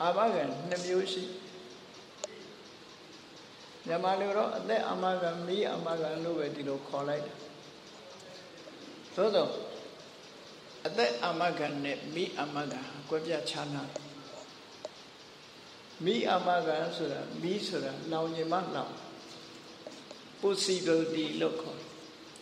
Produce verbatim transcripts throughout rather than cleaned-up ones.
အာမခံနှစ်မျိုးရှိမြန်မာလိုတော့အသက်အာမခံမိအာမခံလို့ပဲဒီလိုခေါ်လိုက်သို့သောအသက်အာမခံနဲ့မိအာမခံကွဲပြားခြားနာတယ်မိအာမခံဆိုတာမိဆိုတာလောင်ခြင်းမလောင် possibility လို့ခေါ်တယ်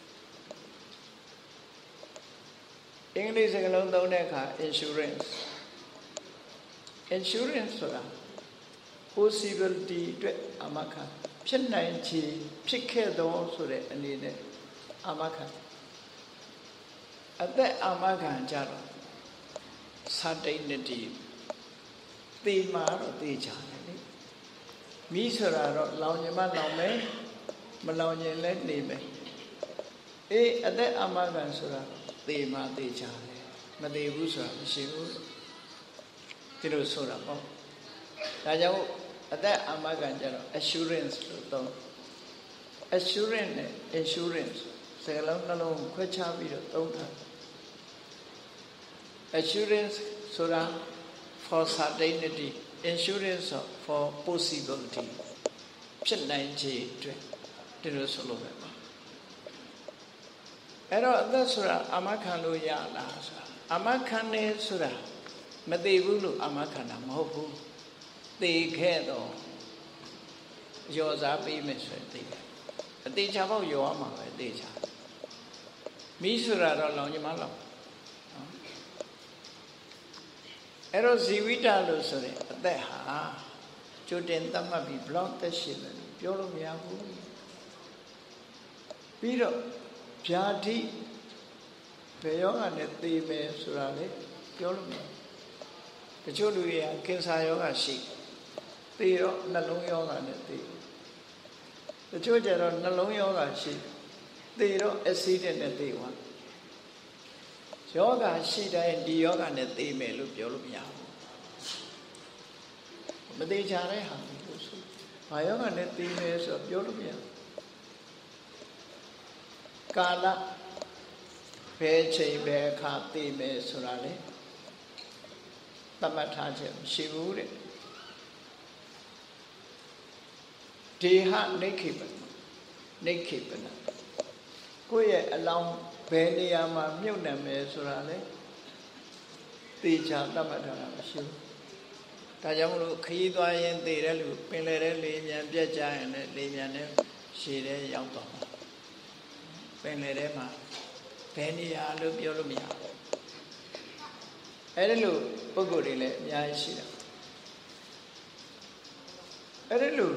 အင်္ဂလိပ်စကားလုံးသုံးတဲ့အခါ insurance insurance ဆိုတာ possibility အတွက်အာမခံဖြစ်နိုင်ခြေဖြစ်ခဲ့သောဆိုတဲ့အနေနဲ့အာမခံအသက်အာမခံကြတော့ certainty သေမှာတော့သေချာတယ်လေမိဆိုတာတော့လောင်ခြင်းမလောင်မယ်မလောင်ခြင်းလည်းနေမယ်အေးအသက်အာမခံဆိုတာသေမှာသေချာတယ်မသေဘူးဆိုတာမရှိဘူးဒီလိုဆိုတာပေါ့ဒါကြောင့်အသက်အာမခံကြတော့ assurance လို့သုံး assurance နဲ့ insurance စကားလုံးနှလုံးခွဲခြားပြီးတော့သုံးတာ assurance ဆိုတာ for certainty insurance for possibility ဖြစ်နိုင်ခြေအတွက်ဒီလိုဆိုလို့ပဲပေါ့အဲ့တော့အသက်ဆိုတာအာမခံလို့ရလားဆိုတာအာမခံနေဆိုတာမသိဘူးလို့အာမခံတာမဟုတ်ဘူးသိခဲ့တော့ရောစားပေးမယ်ဆိုရင်သိတယ်အသေးချာပေါ့ရောရမှာပဲအသေးချာမိဆိုတာတော့လောင်ကြီးမလောင်အဲ့တော့ဇီဝိတလို့ဆိုရင်အသက်ဟာကြိုတင်သတ်မှတ်ပြီးဘလောက်သက်ရှိတယ်ပြောလို့မရဘူးပြီးတော့ဗျာတိဘယ်ယောဂနဲ့သေမယ်ဆိုတာလေပြောလို့မရတချို့လူတွေကကင်ဆာယောဂရှိသေတော့နှလုံးယောဂနဲ့သေတချို့ကျတော့နှလုံးယောဂရှိသေတော့ accident နဲ့သေသွားယောဂရှိတိုင်းဒီယောဂနဲ့သေမယ်လို့ပြောလို့မရဘူးမသေးချာတဲ့ဟာလို့ဆိုဘာယောဂနဲ့သေမယ်ဆိုတော့ပြောလို့မရကာလဘယ်ချိန်ဘယ်အခါသေမယ်ဆိုတာလေသတ်မှတ်ထားချက်မရှိဘူးတဲ့ဒေဟနိခေပနနိခေပနကိုယ့်ရဲ့အလောင်းဘယ်နေရာမှာမြုပ်နှံမယ်ဆိုတာလေသေချာသတ်မှတ်ထားတာမရှိဘူးဒါကြောင့်မလို့ခရီးသွားရင်သေတဲ့လူပင်လယ်တဲ့လေမြန်ပြက်ကြရင်လည်းလေမြန်နဲ့ရှည်တဲ့ရောက်တော့ပင်လယ်ထဲမှာဘယ်နေရာလို့ပြောလို့မရဘူးအဲ့ဒါလို့ပုဂ္ဂိုလ်တွေလည်းအများကြီးရှိတယ်အဲ့ဒါလို့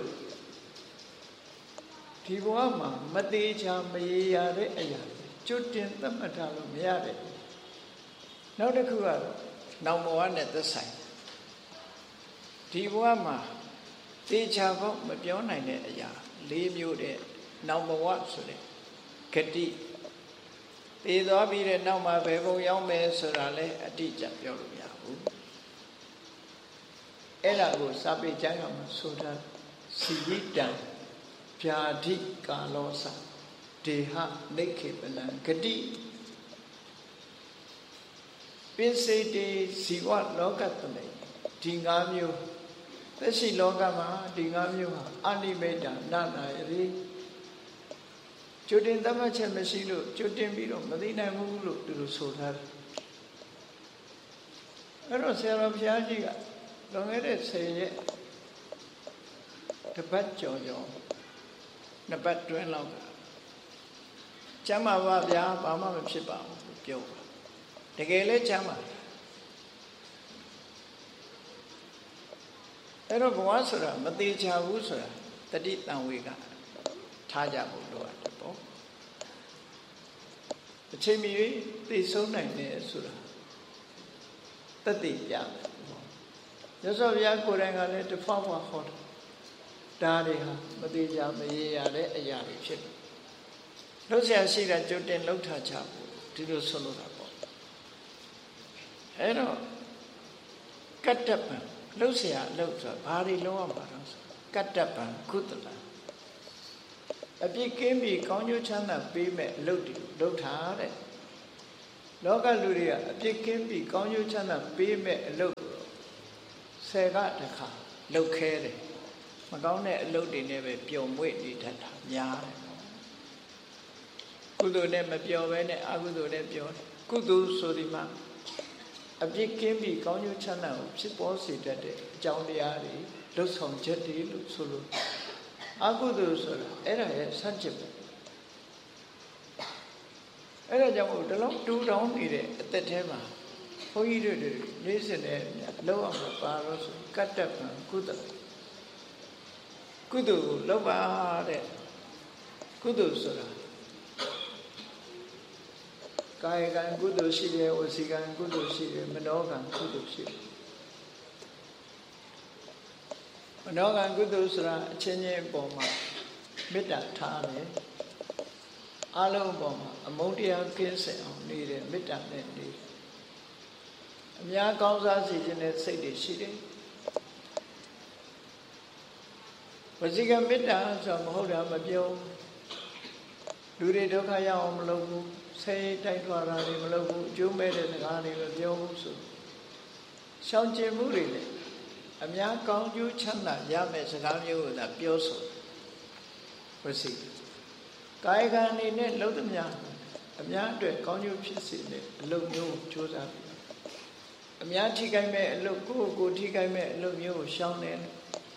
ဒီဘဝမှာမသေးချာမရေရာတဲ့အရာကျွတ်တင်သတ်မှတ်ထားလို့မရတယ်နောက်တစ်ခုကတော့နောင်ဘဝနဲ့သက်ဆိုင်ဒီဘဝမှာသေချာဖို့မပြောနိုင်တဲ့အရာ၄မျိုးတဲ့နောင်ဘဝဆိုတဲ့ဂတိသေသွားပြီးတဲ့နောက်မှာဘယ်ပုံရောက်မယ်ဆိုတာလဲအတိအကျပြောလို့မရဘူးအဲ့ဒါကိုစာပေကျမ်းကမှာဆိုတာစီရိတံဗျာဒိကာလောစဒေဟနိခေပလံဂတိပိစိတေဇီဝလောကတမေဒီ၅မျိုးသက်ရှိလောကမှာဒီ၅မျိုးဟာအနိမိတ်တနာနာရီကျွတ်တင်သတ်မှတ်ချက်မရှိလို့ကျွတ်တင်ပြီးတော့မသိနိုင်ဘူးလို့သူတို့ဆိုထားတယ်အဲ့တော့ဆရာတော်ဘုရားကြီးကလွန်ခဲ့တဲ့ဆယ်ရက်တစ်ပတ်ကျော်ကျော်နှစ်ပတ်တွင်းလောက်ကကျမ်းပါပါဗျာဘာမှမဖြစ်ပါဘူးလို့ပြောတာတကယ်လဲကျမ်းပါအဲ့တော့ဘဝဆိုတာမသေးချာဘူးဆိုတာတတိတံဝေကထားကြဖို့လိုအပ်တယ်ပေါ့အချိန်မီသိဆုံးနိုင်တယ်ဆိုတာတတိပြမယ်ရသော်ဗျာကိုယ်တိုင်ကလည်းတစ်ဖောက်ဖောက်ဟောတယ်ဒါတွေဟာမသေးချာမရေရတဲ့အရာတွေဖြစ်တယ်လှုပ်ရှားရှိတာကြိုတင်လှုပ်ထားချဖို့ဒီလိုဆိုလိုတာပေါ့အဲ့တော့ကတ္တပံလှုပ်ရှားလှုပ်ဆိုတာဘာတွေလုံးဝမှာတော့ကတ္တပံကုသလအပြစ်ကင်းပြီးကောင်းကျိုးချမ်းသာပေးမဲ့အလုပ်တွေလုပ်ထားတဲ့လောကလူတွေကအပြစ်ကင်းပြီးကောင်းကျိုးချမ်းသာပေးမဲ့အလုပ်ဆဆယ်ကတခါလှုပ်ခဲတယ်မကောင်းတဲ့အလုပ်တွေနဲ့ပဲပျော်မွေ့နေတတ်တာများတယ်ကုသိုလ်နဲ့မပျော်ဘဲနဲ့အကုသိုလ်နဲ့ပျော်တယ်ကုသိုလ်ဆိုဒီမှာအပြစ်ကင်းပြီးကောင်းကျိုးချမ်းသာကိုဖြစ်ပေါ်စေတတ်တဲ့အကြောင်းတရားတွေလှုပ်ဆောင်ချက်တွေလို့ဆိုလို့အကုသိုလ်ဆိုတာအဲ့ဒါရဲ့ဆန့်ကျင်ပဲအဲ့ဒါကြောင့်ဒီလောက်တူတောင်းနေတဲ့အသက်ထဲမှာဘုန်းကြီးတို့တွေနေ့စဉ်နဲ့လောက်အောင်ပါတော့ဆိုကတ္တပံကုသကုသိုလ်ကိုလောက်ပါတဲ့ကုသိုလ်ဆိုတာကာယကံကုသိုလ်ရှိတယ်ဝစီကံကုသိုလ်ရှိတယ်မနောကံကုသိုလ်ရှိတယ်မနောကံကုသိုလ်ဆိုတာအချင်းချင်းအပေါ်မှာမေတ္တာထားတယ်အလုံးအပေါ်မှာအမုန်းတရားကင်းစင်အောင်နေတယ်မေတ္တာနဲ့နေတယ်အများကောင်းစားစေခြင်းနဲ့စိတ်တွေရှိတယ်ဝစီကမေတ္တာဆိုမဟုတ်တာမပြောလူတွေဒုက္ခရောက်အောင်မလုပ်ဘူးဆဲတိုက်ထွားတာတွေမလုပ်ဘူးအကျိုးမဲ့တဲ့စကားတွေမပြောဘူးဆိုရှောင်ကျဉ်မှုတွေလည်းအများကောင်းကျိုးချမ်းသာရမယ့်စကားမျိုးကိုသာပြောဆိုဝစီကာယကံအနေနဲ့လုံးသမျှအများအတွက်ကောင်းကျိုးဖြစ်စေတဲ့အလုပ်မျိုးကိုကြိုးစားပြီးအများထိခိုက်မဲ့အလုပ်ကိုယ့်ကိုယ်ထိခိုက်မဲ့အလုပ်မျိုးကိုရှောင်တယ်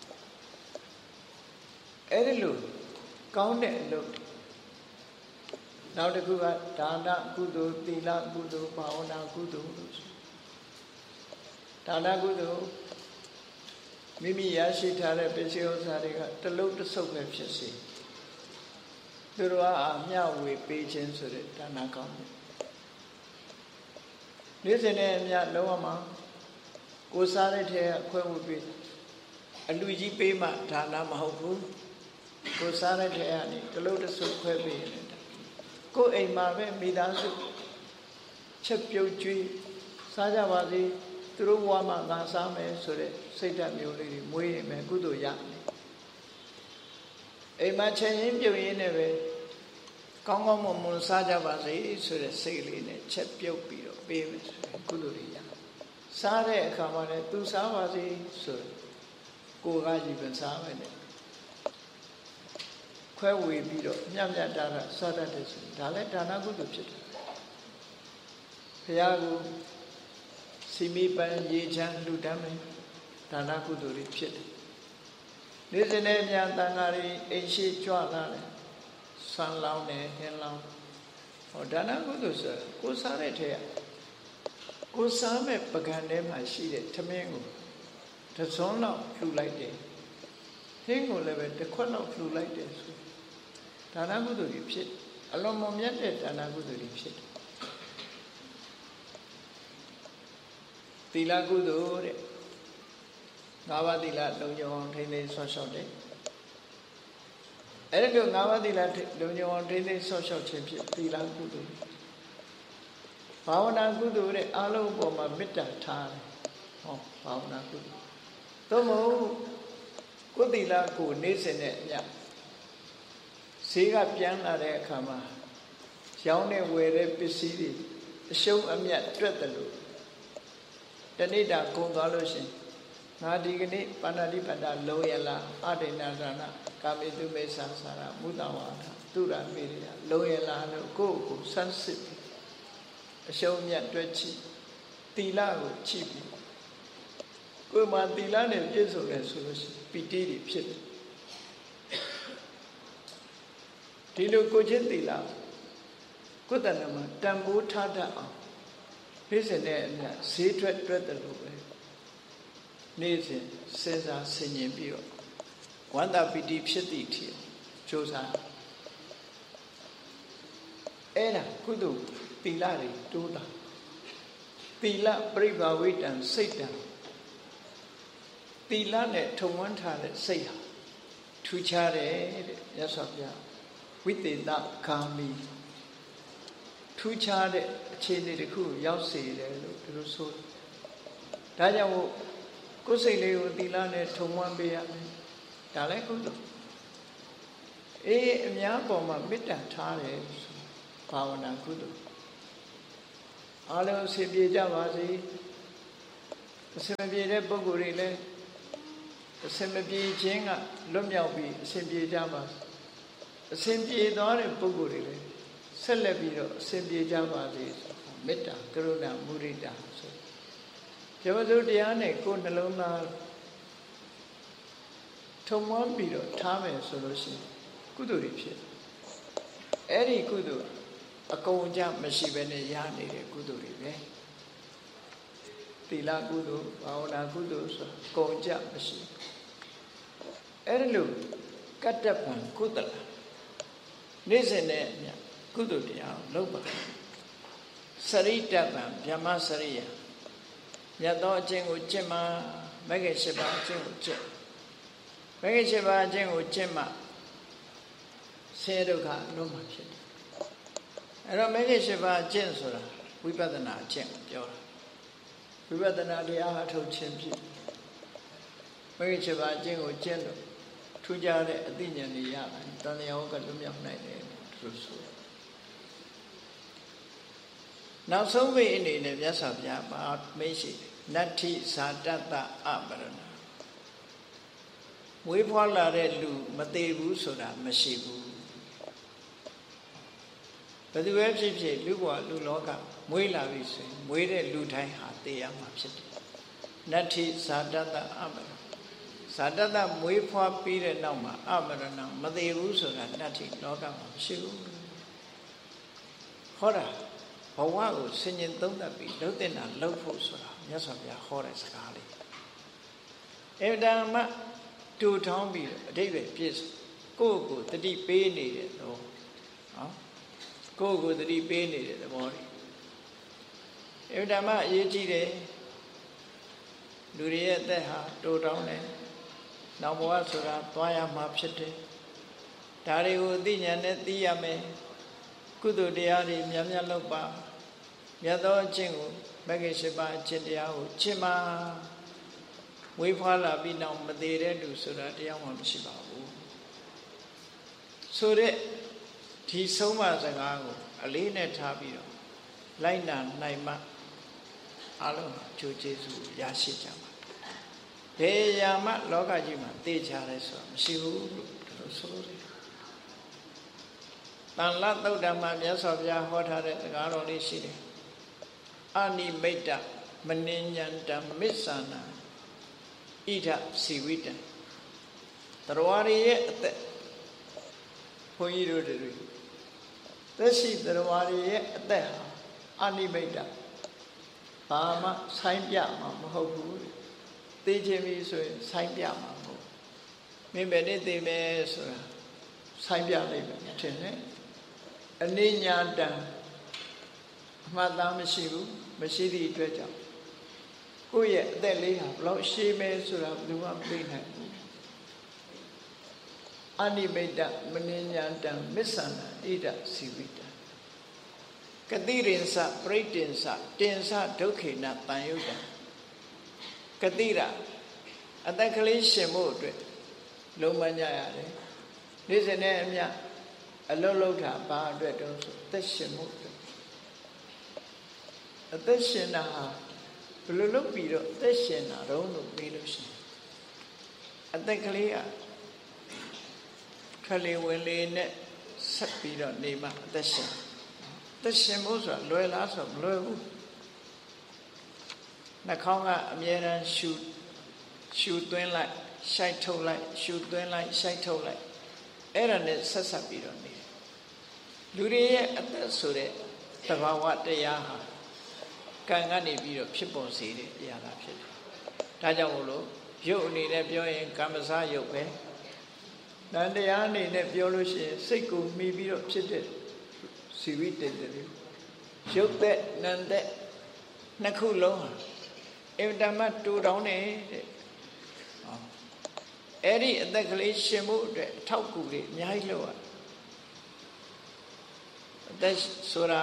အဲ့ဒီလိုကောင်းတဲ့အလုပ်နောက်တစ်ခုကဒါနကုသိုလ်သီလကုသိုလ်ဘာဝနာကုသိုလ်လို့ဆိုဒါနကုသိုလ်မိမိရရှိထားတဲ့ပစ္စည်းဥစ္စာတွေကတလုံးတစ်စုပ်ပဲဖြစ်စေသူတို့ကအမျှဝေပေးခြင်းဆိုတဲ့ဒါနကောင်းတယ်နေ့စဉ်နဲ့အမျှလုံးဝမှာကိုယ်စားတဲ့ထဲအခွဲဝေပေးအလူကြီးပေးမှဒါနမဟုတ်ဘူးကိုယ်စားတဲ့ထဲကနေတလုံးတစ်စုပ်ခွဲပေးရင်ကိုယ်အိမ်မှာပဲမိသားစုချက်ပြုတ်ကျွေးစားကြပါစေသူတို့ဘဝမှာငါစားမယ်ဆိုတဲ့စိတ်ဓာတ်မျိုးလေးတွေမွေးရင်ပဲကုသိုလ်ရတယ်အိမ်မှာချက်ရင်းပြုတ်ရင်းနဲ့ပဲကောင်းကောင်းမွန်မွန်စားကြပါစေဆိုတဲ့စိတ်လေးနဲ့ချက်ပြုတ်ပြီးတော့ပေးမယ်ဆိုရင်ကုသိုလ်တွေရစားတဲ့အခါမှာလည်းသူစားပါစေဆိုကိုယ်ကကြည့်ပြန်စားမယ်နဲ့ခွဲဝေပြီးတော့မြတ်မြတ်တာတာစားတတ်တယ်ဆိုဒါလည်းဒါနကုသိုလ်ဖြစ်တယ်ဘုရားကိုစီမီပန်းရေချမ်းလှူဒန်းမယ်ဒါနကုသိုလ်တွေဖြစ်တယ်နေ့စဉ်နဲ့အများတန်ဃာတွေအိမ်ရှိကြွလာတယ်ဆန်းလောင်းတယ်ဟင်းလောင်းဟောဒါနကုသိုလ်ဆိုကိုစားတဲ့ထဲကကိုစားမဲ့ပကံထဲမှာရှိတဲ့ထမင်းကိုတစ်စုံလောက်လှူလိုက်တယ်ဟင်းကိုလည်းပဲတစ်ခွက်လောက်လှူလိုက်တယ်ဆိုဒါနကုသိုလ်တွေဖြစ်အလွန်မမြတ်တဲ့ဒါနကုသိုလ်တွေဖြစ်တယ်သီလကုသိုလ်တဲ့ငါးပါးသီလလုံခြုံအောင်ထိန်းသိမ်းဆော့ရှော့တယ်အဲ့ဒီလိုငါးပါးသီလလုံခြုံအောင်ထိန်းသိမ်းဆော့ရှော့ခြင်းဖြစ်သီလကုသိုလ်ဘာဝနာကုသိုလ်တဲ့အလုံးပေါ်မှာမေတ္တာထားတယ်ဟောဘာဝနာကုသိုလ်သို့မဟုတ်ကိုယ်သီလကိုနေ့စဉ်နဲ့အမျှဈေးကပြန်လာတဲ့အခါမှာရောင်းနေဝယ်တဲ့ပစ္စည်းတွေအရှုံးအမြတ်တွက်တယ်လို့တဏိတာကုန်သွားလို့ရှင်ငါဒီကနေ့ပါဏာတိပတ္တလုံးရလားအဒိဏဒါနကာမေတုမေသဆာရမုဒဝါဒသူရမေရလုံးရလားလို့ကိုယ့်ကိုဆန်းစစ်အရှုံးအမြတ်တွက်ချသီလကိုချပြီးကိုယ်မှာသီလနဲ့ပြည့်စုံတယ်ဆိုလို့ရှိရင်ပီတိတွေဖြစ်တယ်ဒီလိုကိုချင်းသီလကိုယ်တဏ္ဍမှာတန်ဖိုးထားတတ်အောင်နေ့စဉ်နဲ့အမျှဈေးထွက်တွက်တယ်လို့ပဲနေ့စဉ်စဉ်းစားဆင်ခြင်ပြီးတော့ဝန္တာပီတိဖြစ်သည့်အထိကြိုးစားအဲ့ဒါကုသိုလ်သီလတွေတိုးတာသီလပြိဘာဝိတံစိတ်တံသီလနဲ့ထုံဝန်းထားတဲ့စိတ်ဟာထူးခြားတယ်တဲ့မြတ်စွာဘုရားဝိသေသဂါမိထူးခြားတဲ့အခြေအနေတစ်ခုရောက်စေတယ်လို့သူတို့ဆိုဒါကြောင့်ကိုယ်စိတ်လေးကိုသီလနဲ့ထုံဝန်းပေးရမယ်ဒါလည်းကုသိုလ်အေးအများပေါ်မှာမေတ္တာထားတယ်ဘာဝနာကုသိုလ်အားလုံးအဆင်ပြေကြပါစေအစင်မပြေတဲ့ပုဂ္ဂိုလ်တွေလည်းအစင်မပြေခြင်းကလွတ်မြောက်ပြီးအစင်ပြေကြပါအစင်ပြေသွားတဲ့ပုဂ္ဂိုလ်တွေလည်းဆက်လက်ပြီးတော့အစင်ပြေကြပါစေမေတ္တာကရုဏာမုဒိတာဆိုကျော်စုတရားနဲ့ကိုယ်နှလုံးသားထုံမွမ်းပြီးတော့ထားမယ်ဆိုလို့ရှိရင်ကုသိုလ်တွေဖြစ်အဲ့ဒီကုသိုလ်အကုန်အကျမရှိဘဲနဲ့ရနေတဲ့ကုသိုလ်တွေပဲသီလကုသိုလ်ဘာဝနာကုသိုလ်ဆိုအကုန်အကျမရှိအဲ့ဒီလိုကတ္တပံကုသလနေ့စဉ်နဲ့အမြကုသိုလ်တရားကိုလုပ်ပါစရိတ္တပံဗြဟ္မစရိယမြတ်သောအကျင့်ကိုကျင့်မှမဂ္ဂင်၈ပါးအကျင့်ကိုကျင့်မဂ္ဂင်၈ပါးအကျင့်ကိုကျင့်မှဆင်းရဲဒုက္ခလွတ်မှာဖြစ်တယ်အဲ့တော့မဂ္ဂင်၈ပါးအကျင့်ဆိုတာဝိပဿနာအကျင့်ကိုပြောတာဝိပဿနာတရားအထုတ်ခြင်းဖြစ်မဂ္ဂင်၈ပါးအကျင့်ကိုကျင့်လို့ထူးခြားတဲ့အသိဉာဏ်တွေရတယ်တဏှာကလွတ်မြောက်နိုင်တယ်လို့ဆိုနောက်ဆုံးပိအနေနဲ့မြတ်စွာဘုရားမှာမေးရှိနတ္ထိဇာတတအပရဏမွေးဖွားလာတဲ့လူမသေးဘူးဆိုတာမရှိဘူးဘယ်သူပဲဖြစ်ဖြစ်လူဘဝလူလောကမွေးလာပြီဆိုရင်မွေးတဲ့လူတိုင်းဟာသေရမှာဖြစ်တယ်နတ္ထိဇာတတအပရဏဇာတတမွေးဖွားပြီးတဲ့နောက်မှာအပရဏမသေးဘူးဆိုတာနတ္ထိလောကမှာမရှိဘူးဟောတာဘဝကိုဆင်ញင်သုံးသပ်ပြီးလှုပ်တဲ့နာလှုပ်ဖို့ဆိုတာမြတ်စွာဘုရားဟောတဲ့စကားလေးအဲ့ဒါမှတူထောင်းပြီးအတိတ်ပဲပြည့်ကိုယ့်ကိုတတိပေးနေတဲ့တော့နော်ကိုယ့်ကိုတတိပေးနေတဲ့သဘောတွေအဲ့ဒါမှအရေးကြီးတယ်လူတွေရဲ့အသက်ဟာတူထောင်းတယ်နောက်ဘဝဆိုတာသွားရမှာဖြစ်တယ်ဒါတွေကိုအသိဉာဏ်နဲ့သိရမယ်ကုသိုလ်တရားတွေများများလုပ်ပါမြတ်သောအကျင့်ကိုမဂ္ဂင်၈ပါးအကျင့်တရားကိုကျင့်ပါဝေးဖွားလာပြီးနောက်မသေးတဲ့လူဆိုတာတရားမှမရှိပါဘူးဆိုတဲ့ဒီဆုံးမစကားကိုအလေးနဲ့ထားပြီးတော့လိုက်နာနိုင်မှအလုံးကျိုးကျေးဇူးရရှိကြပါဘယ်ရာမှလောကကြီးမှာသိကြရဲဆိုတာမရှိဘူးလို့ဒီလိုဆိုလို့တန်လသုတ်တမမြတ်စွာဘုရားဟောထားတဲ့စကားတော်လေးရှိတယ်အာနိမိတ်တမနိညန္တမစ္ဆာနာဣဒစီဝိတံတရားရရဲ့အသက်ဘုန်းကြီးတို့တွေသက်ရှိတရားရရဲ့အသက်ဟာအာနိမိတ်တဘာမှဆိုင်ပြမှာမဟုတ်ဘူးသိခြင်းပြီဆိုရင်ဆိုင်ပြမှာမဟုတ်မင်းပဲနေသိမယ်ဆိုတာဆိုင်ပြလိုက်မယ်ထင်တယ်အနိညာတံအမှတ်သားမရှိဘူးမရှိသည့်အတွက်ကြောင့်ကိုယ့်ရဲ့အသက်လေးဟာဘလို့ရှည်မယ်ဆိုတာဘယ်သူမှမသိနိုင်ဘူးအနိမိတ်တမနိညာတံမစ္ဆန္ဒဣဒစီဝိတံကတိရင်စပရိတင်စတင်စဒုက္ခေနတန်ယုတ်တံကတိရအသက်ကလေးရှင်ဖို့အတွက်လုံးမညရတယ်နေ့စဉ်နဲ့အမျှအလုံးလုံးတာဘာအတွက်တုံးဆိုသက်ရှင်မှုအတွက်အသက်ရှင်တာဟာဘယ်လိုလုပ်ပြီးတော့အသက်ရှင်တာတော့လို့ပြီးလို့ရှိရင်အသက်ကလေးကခလေးဝင်လေးနဲ့ဆက်ပြီးတော့နေမှအသက်ရှင်အသက်ရှင်ဖို့ဆိုတာလွယ်လားဆိုမလွယ်ဘူးနှာခေါင်းကအမြဲတမ်းရှူရှူသွင်းလိုက်ရှိုက်ထုတ်လိုက်ရှူသွင်းလိုက်ရှိုက်ထုတ်လိုက်အဲ့ဒါနဲ့ဆက်ဆက်ပြီးတော့နေလူတွေရဲ့အသက်ဆိုတဲ့သဘာဝတရားဟာကံကနေပြီးတော့ဖြစ်ပေါ်စေတဲ့အရာသာဖြစ်တယ်။ဒါကြောင့်မို့လို့ရုပ်အနေနဲ့ပြောရင်ကမ္မစရုပ်ပဲ။နန္တရားအနေနဲ့ပြောလို့ရှိရင်စိတ်ကိုမှီပြီးတော့ဖြစ်တဲ့ဇီဝိတ္တတွေရုပ်သက်နံသက်နှစ်ခုလုံးဟာအင်တမတ်တူတောင်းနေတဲ့။အဲ့ဒီအသက်ကလေးရှင်မှုအတွက်အထောက်အကူတွေအများကြီးလုပ်ရအသက်ဆိုတာ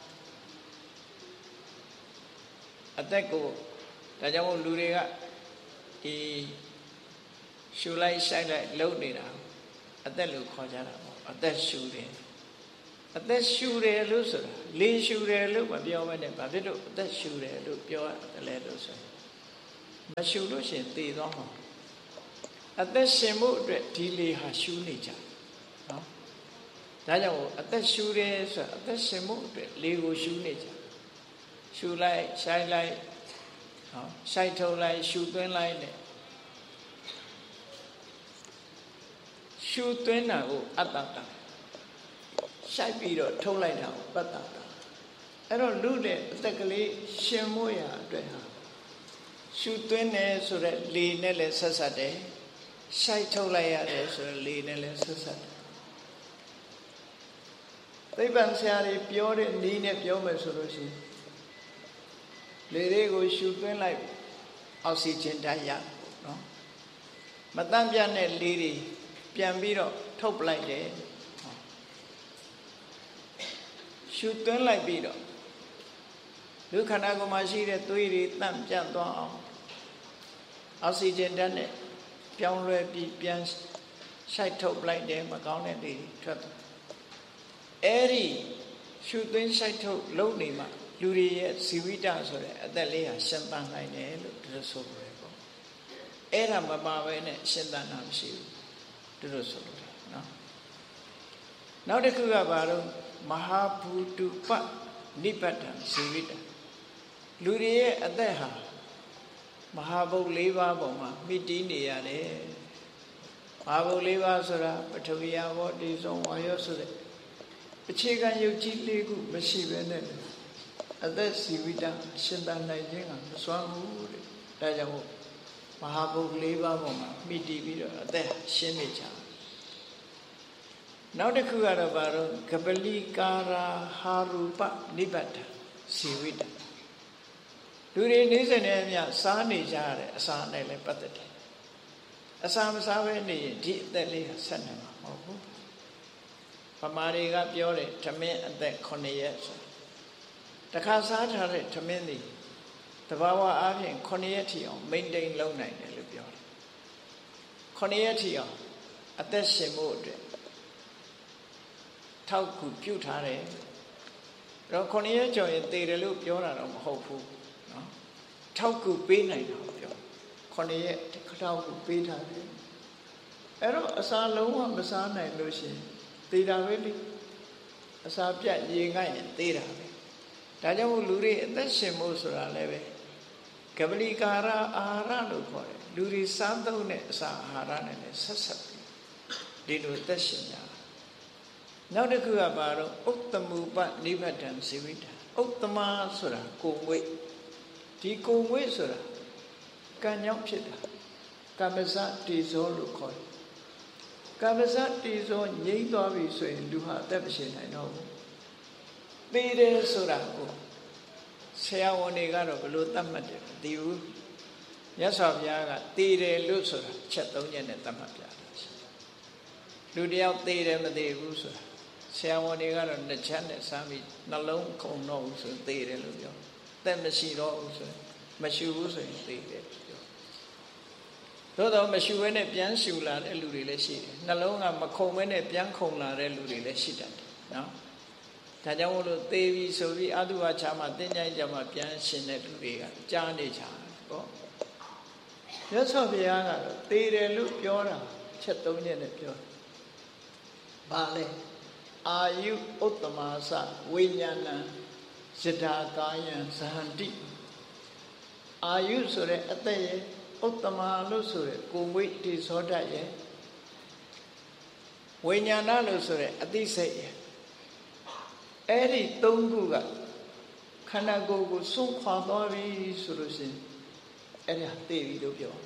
အသက်ကိုဒါကြောင့်မို့လူတွေကဒီရှူလိုက်ဆိုင်လိုက်လှုပ်နေတာအသက်လို့ခေါ်ကြတာပေါ့အသက်ရှူတယ်အသက်ရှူတယ်လို့ဆိုတာလေရှူတယ်လို့မပြောဘဲနဲ့ဘာဖြစ်လို့အသက်ရှူတယ်လို့ပြောရတယ်လဲလို့ဆိုရင်မရှုလို့ရှိရင်သေသွားမှာအသက်ရှင်မှုအတွက်ဒီလေဟာရှုနေကြနော်ဒါကြောင့်အသက်ရှုတယ်ဆိုအသက်ရှင်မှုအတွက်လေကိုရှုနေကြရှုလိုက်ရှိုက်လိုက်နော်ရှိုက်ထုတ်လိုက်ရှုသွင်းလိုက်နဲ့ရှုသွင်းတာကိုအတ္တတာရှိုက်ပြီးတော့ထုတ်လိုက်တာကိုပတ္တတာအဲ့တော့လူတဲ့အသက်ကလေးရှင်မို့ရအတွက်ဟာရှုသွင်းတယ်ဆိုတော့လေနဲ့လည်းဆက်ဆက်တယ်ရှိုက်ထုတ်လိုက်ရတယ်ဆိုတော့လေနဲ့လည်းဆက်ဆက်တယ်သိပ္ပံဆရာတွေပြောတဲ့နည်းနဲ့ပြောမယ်ဆိုလို့ရှိရင်လေတွေကိုရှုသွင်းလိုက်အောက်ဆီဂျင်ဓာတ်ရနော်မတန့်ပြတ်တဲ့လေတွေပြန်ပြီးတော့ထုတ်ပလိုက်တယ်ရှုသွင်းလိုက်ပြီးတော့လူခန္ဓာကိုယ်မှာရှိတဲ့သွေးတွေတန့်ပြတ်သွားအောင်အောက်ဆီဂျင်ဓာတ်နဲ့ပြောင်းလဲပြီးပြန်ရှိုက်ထုတ်ပလိုက်တယ်မကောင်းတဲ့လေထွက်သွားအဲ့ဒီရှုသွင်းရှိုက်ထုတ်လုံနေမှာလူတွေရဲ့ဇီဝိတဆိုတဲ့အသက်လေးဟာရှင်သန်နိုင်တယ်လို့သူတို့ဆိုတယ်ပေါ့အဲ့ဒါမပါဘဲနဲ့ရှင်သန်တာမရှိဘူးသူတို့ဆိုတယ်နော်နောက်တစ်ခုကဘာလို့မဟာဘူတုပနိဗ္ဗတံဇီဝိတလူတွေရဲ့အသက်ဟာမဟာဘုတ်၄ပါးပေါ်မှာမိတီးနေရတယ်မဟာဘုတ်၄ပါးဆိုတာပထဝီယဘောတေဇောဝါယောဆိုတဲ့အခြေခံယုတ်ကြီး၄ခုမရှိဘဲနဲ့အသက်ဇီဝိတရှင်သန်နိုင်ခြင်းကမစွမ်းဘူးတဲ့ဒါကြောင့်မဟာဘုတ်၄ပါးပေါ်မှာမိတီးပြီးတော့အသက်ရှင်းနေကြနောက်တစ်ခုကတော့ဘာလို့ကပလိကာရာဟာရူပနိဗ္ဗတဇီဝိတလူတွေနေစနေမြစားနေကြရတဲ့အစာနဲ့လည်းပတ်သက်တယ်အစာမစားဘဲနေရင်ဒီအသက်လေးကဆက်နေမှာမဟုတ်ဘူးဗမာတွေကပြောတယ်ထမင်းအသက်ခုနှစ်ရက်ဆိုတခါစားထားတဲ့ထမင်းတွေတဘာဝအားဖြင့်ခုနှစ်ရက်ထိအောင် maintain လုပ်နိုင်တယ်လို့ပြောတယ်ခုနှစ်ရက်ထိအောင်အသက်ရှင်ဖို့အတွက်ထောက်ကူပြုထားတယ်တော့ခုနှစ်ရက်ကျော်ရင်သေတယ်လို့ပြောတာတော့မဟုတ်ဘူးနော်ထောက်ကူပေးနိုင်တာပြောခုနှစ်ရက်ထောက်ကူပေးထားတယ်အဲ့တော့အစာလုံးဝမစားနိုင်လို့ရှိရင်သေတာပဲလေအစာပြတ်ရေငတ်ရင်သေတာပဲဒါကြောင့်မို့လူတွေအသက်ရှင်ဖို့ဆိုတာလည်းပဲကပလိကာရအာဟာရလို့ခေါ်တယ်လူတွေစားသုံးတဲ့အစာအာဟာရနဲ့လည်းဆက်ဆက်ပြီးဒီလိုသက်ရှင်ကြနောက်တစ်ခုကဘာတော့ဥတ္တမူပနိဗ္ဗတံဇီဝိတဥတ္တမဆိုတာကိုယ်ငွေ့ဒီကိုယ်ငွေ့ဆိုတာကံကြောင့်ဖြစ်တာကမ္မဇတေဇောလို့ခေါ်တယ်ကမ္မဇတေဇောငြိမ့်သွားပြီဆိုရင်လူဟာအသက်မရှင်နိုင်တော့ဘူးသေတယ်ဆိုတာကိုဆရာဝန်တွေကတော့ဘယ်လိုသတ်မှတ်တယ်မသိဘူးမြတ်စွာဘုရားကသေတယ်လို့ဆိုတာချက်သုံးချက်နဲ့သတ်မှတ်ပြတာလူတယောက်သေတယ်မသေဘူးဆိုတာဆရာဝန်တွေကတော့နှစ်ချက်နဲ့စမ်းပြီးနှလုံးခုန်တော့ဘူးဆိုရင်သေတယ်လို့ပြောသက်မရှိတော့ဘူးဆိုရင်မရှိဘူးဆိုရင်သေတယ်ပြောသို့တော့မရှိဘဲနဲ့ပြန်ရှူလာတဲ့လူတွေလည်းရှိတယ်နှလုံးကမခုန်ဘဲနဲ့ပြန်ခုန်လာတဲ့လူတွေလည်းရှိတတ်တယ်နော်ဒါကြောင့်မို့လို့သေပြီဆိုပြီးအတုဝါချမှာတင်းကြိုင်းကြမှာပြန်ရှင်တဲ့လူတွေကကြားနေကြတယ်ပေါ့မြတ်စွာဘုရားကတော့သေတယ်လို့ပြောတာချက်သုံးချက်နဲ့ပြောတယ်ဘာလဲအာယုဥတ္တမသဝိညာဏံဇဒာကာယံဇဟန္တိအာယုဆိုတဲ့အသက်ရဲ့ဥတ္တမလို့ဆိုတဲ့ကိုယ်ဝိတ္တိသောတတ်ရဲ့ဝိညာဏလို့ဆိုတဲ့အသိစိတ်ရဲ့အဲ့ဒီသုံးခုကခန္ဓာကိုယ်ကိုစွန့်ခွာသွားပြီဆိုလို့ရှိရင်အဲ့ဒါသိပြီလို့ပြော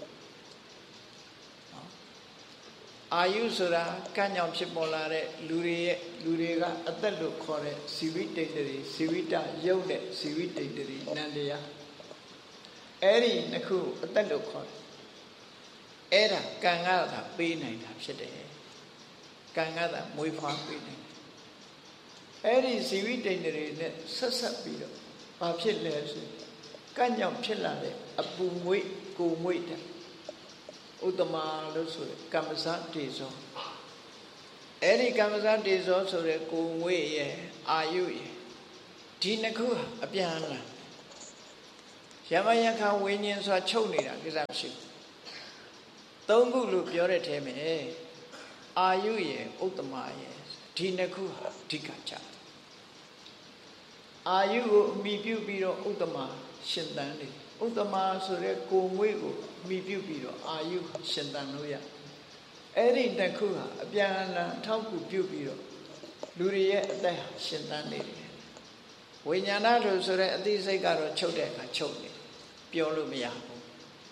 အာယုဆိုတာကံကြောင့်ဖြစ်ပေါ်လာတဲ့လူတွေရဲ့လူတွေကအသက်လို့ခေါ်တဲ့ဇီဝိတ္တိတွေဇီဝိတရုပ်နဲ့ဇီဝိတ္တိတွေနန္တရားအဲ့ဒီနှစ်ခုအသက်လို့ခေါ်တယ်အဲ့ဒါကံကသာပေးနိုင်တာဖြစ်တယ်ကံကသာမွေးဖွားပေးနိုင်တယ်အဲ့ဒီဇီဝိတ္တိတွေနဲ့ဆက်ဆက်ပြီးတော့ဘာဖြစ်လဲဆိုကံကြောင့်ဖြစ်လာတဲ့အပူငွေ့ကိုငွေ့တဲ့ဥတ္တမလို့ဆိုတဲ့ကမ္မဇတေဇောအဲ့ဒီကမ္မဇတေဇောဆိုတဲ့ကိုငွေရဲ့အာယုရဲ့ဒီနှစ်ခုအပြန်အလှန်ယမယခဝိညာဉ်ဆိုတာချုပ်နေတာကိစ္စမရှိဘူးသုံးခုလို့ပြောတဲ့ထဲမှာအာယုရဲ့ဥတ္တမရဲ့ဒီနှစ်ခုဟာအဓိကကြတယ်အာယုကိုအမိပြုပြီးတော့ဥတ္တမရှင်သန်နေဥတ္တမဆိုတဲ့ကိုယ်ငွေကိုအမိပြုပြီးတော့အာယုရှင်သန်လို့ရအဲ့ဒီနှစ်ခုဟာအပြန်အလှန်ထောက်ကူပြုပြီးတော့လူတွေရဲ့အသက်ရှင်သန်နေတယ်ဝိညာဏလို့ဆိုတဲ့အသိစိတ်ကတော့ချုပ်တဲ့အခါချုပ်နေပြောလို့မရဘူး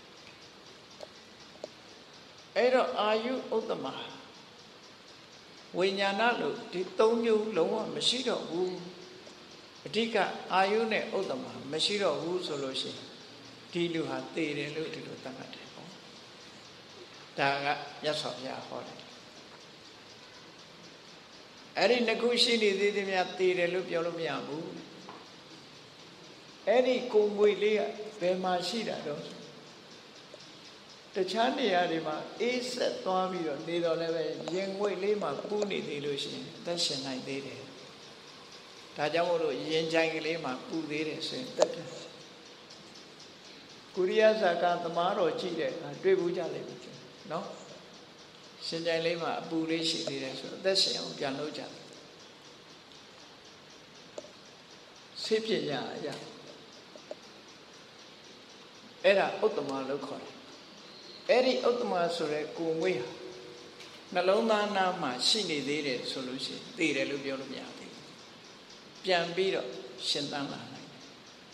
အဲ့တော့အာယုဥတ္တမဝိညာဏလို့ဒီသုံးမျိုးလုံးဝမရှိတော့ဘူးအဓိကအာယုနဲ့ဥတ္တမမရှိတော့ဘူးဆိုလို့ရှိရင်ဒီလူဟာသေတယ်လို့ဒီလိုသတ်မှတ်တယ်ပေါ့ဒါကမြတ်စွာဘုရားဟောတယ်အဲ့ဒီနှစ်ခုရှိနေသေးတယ်များသေတယ်လို့ပြောလို့မရဘူးအဲ့ဒီကိုယ်ငွေလေးကဘယ်မှာရှိတာတော့တခြားနေရာတွေမှာအေးဆက်သွားပြီးတော့နေတော့လည်းပဲရင်ငွေလေးမှာပူးနေသေးလို့ရှိရင်အသက်ရှင်နိုင်သေးတယ်ဒါကြောင့်မို့လို့ရင်ကြိုင်ကလေးမှာပူသေးတယ်ဆိုရင်တက်တယ်ကုရိယဇာကသမားတော်ကြည့်တဲ့အခါတွေ့ဘူးကြလိမ့်မယ်နော်ရှင်ကြိုင်လေးမှာအပူလေးရှိသေးတယ်ဆိုတော့အသက်ရှင်အောင်ပြန်လုပ်ကြတယ်ဆေးပညာအရာအဲ့ဒါဥတ္တမလို့ခေါ်တယ်အဲ့ဒီဥတ္တမဆိုတဲ့ကိုယ်ငွေဟာနှလုံးသားနာမှာရှိနေသေးတယ်ဆိုလို့ရှိရင်သိတယ်လို့ပြောလို့မရဘူးပြန်ပြီးတော့ရှင်သန်လာနိုင်တယ်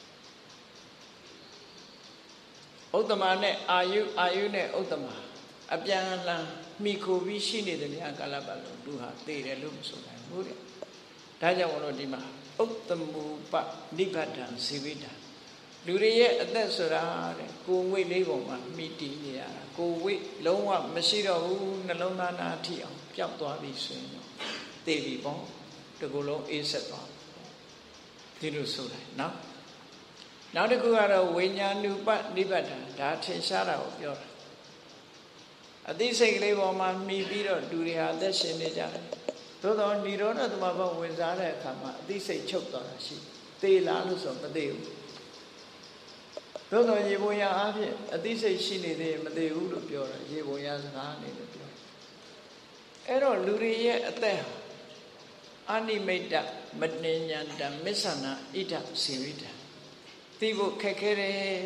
ဥတ္တမနဲ့အာယုအာယုနဲ့ဥတ္တမအပြန်အလှန်မိခိုပြီးရှိနေတယ်များကာလပတ်လုံးသူဟာသိတယ်လို့မဆိုနိုင်ဘူးတဲ့ဒါကြောင့်မလို့ဒီမှာဥတ္တမူပနိဗ္ဗာန်ဇီဝိတံလူတွေရဲ့အသက်ဆိုတာတဲ့ကိုယ်ငွေလေးပုံမှာမိတည်နေရတာကိုယ်ဝိလုံးဝမရှိတော့ဘူးနှလုံးသားနာထိအောင်ပျောက်သွားပြီဆိုရင်တော့သိပြီပေါ့တကူလုံးအေးဆက်သွားဒီလိုဆိုတယ်နော်နောက်တစ်ခုကတော့ဝိညာဏုပနိဗ္ဗာန်ဒါထင်ရှားတာကိုပြောတာအသိစိတ်ကလေးပေါ်မှာမိပြီးတော့လူတွေဟာအသက်ရှင်နေကြတယ်သို့တော့ဏိရောဓသမဘဝင်စားတဲ့အခါမှာအသိစိတ်ချုပ်သွားတာရှိသေလားလို့ဆိုမသိဘူးသို့တော့ရေပုံရအားဖြင့်အသိစိတ်ရှိနေသေးမသိဘူးလို့ပြောတာရေပုံရစကားနေလို့ပြောအဲ့တော့လူတွေရဲ့အသက်ဟာအနိမိတ်တမတဉ္ဉတမစ္ဆနာဣဒဇီဝိတံသိဖို့ခက်ခဲတယ်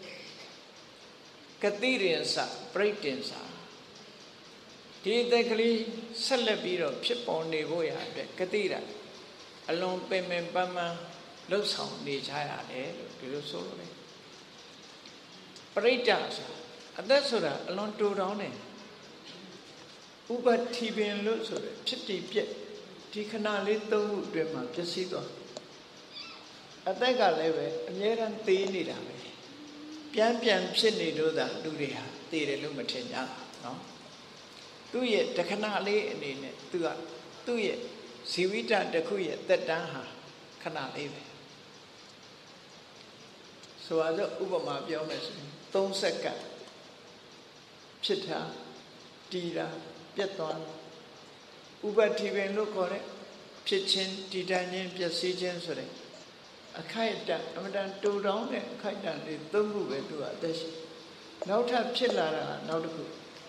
ကတိရိယစပရိတင်္စဒီအသက်ကလေးဆက်လက်ပြီးတော့ဖြစ်ပေါ်နေဖို့ရတဲ့ကတိရအလွန်ပင်ပင်ပန်းပန်းလှုပ်ဆောင်နေကြရတယ်လို့ဒီလိုဆိုလို့ပရိတ္တဆိုအသက်ဆိုတာအလွန်တူတောင်းတယ်ဥပတိပင်လို့ဆိုရဖြစ်တည်ပြက်ဒီခဏလေးသုံးခုအတွင်းမှာပျက်စီးသွားအသက်ကလည်းပဲအမြဲတမ်းသေးနေတာပဲပြန်ပြန်ဖြစ်နေလို့သာလူတွေဟာသေတယ်လို့မထင်ကြဘူးနော်သူ့ရဲ့တခဏလေးအနေနဲ့သူကသူ့ရဲ့ဇီဝိတတစ်ခုရဲ့သက်တမ်းဟာခဏလေးပဲဆိုတော့ဥပမာပြောမယ်ဆိုရင်သုံးစက္ကန့်ဖြစ်တာတည်တာပြတ်သွားဥပတိပင်လို့ခေါ်တဲ့ဖြစ်ခြင်းတည်တတ်ခြင်းပျက်စီးခြင်းဆိုတဲ့အခိုက်အတန့်အမှန်တန်တူတောင်းတဲ့အခိုက်အတန့်လေးသုံးခုပဲသူကအသက်ရှိနောက်ထပ်ဖြစ်လာတာနောက်တစ်ခု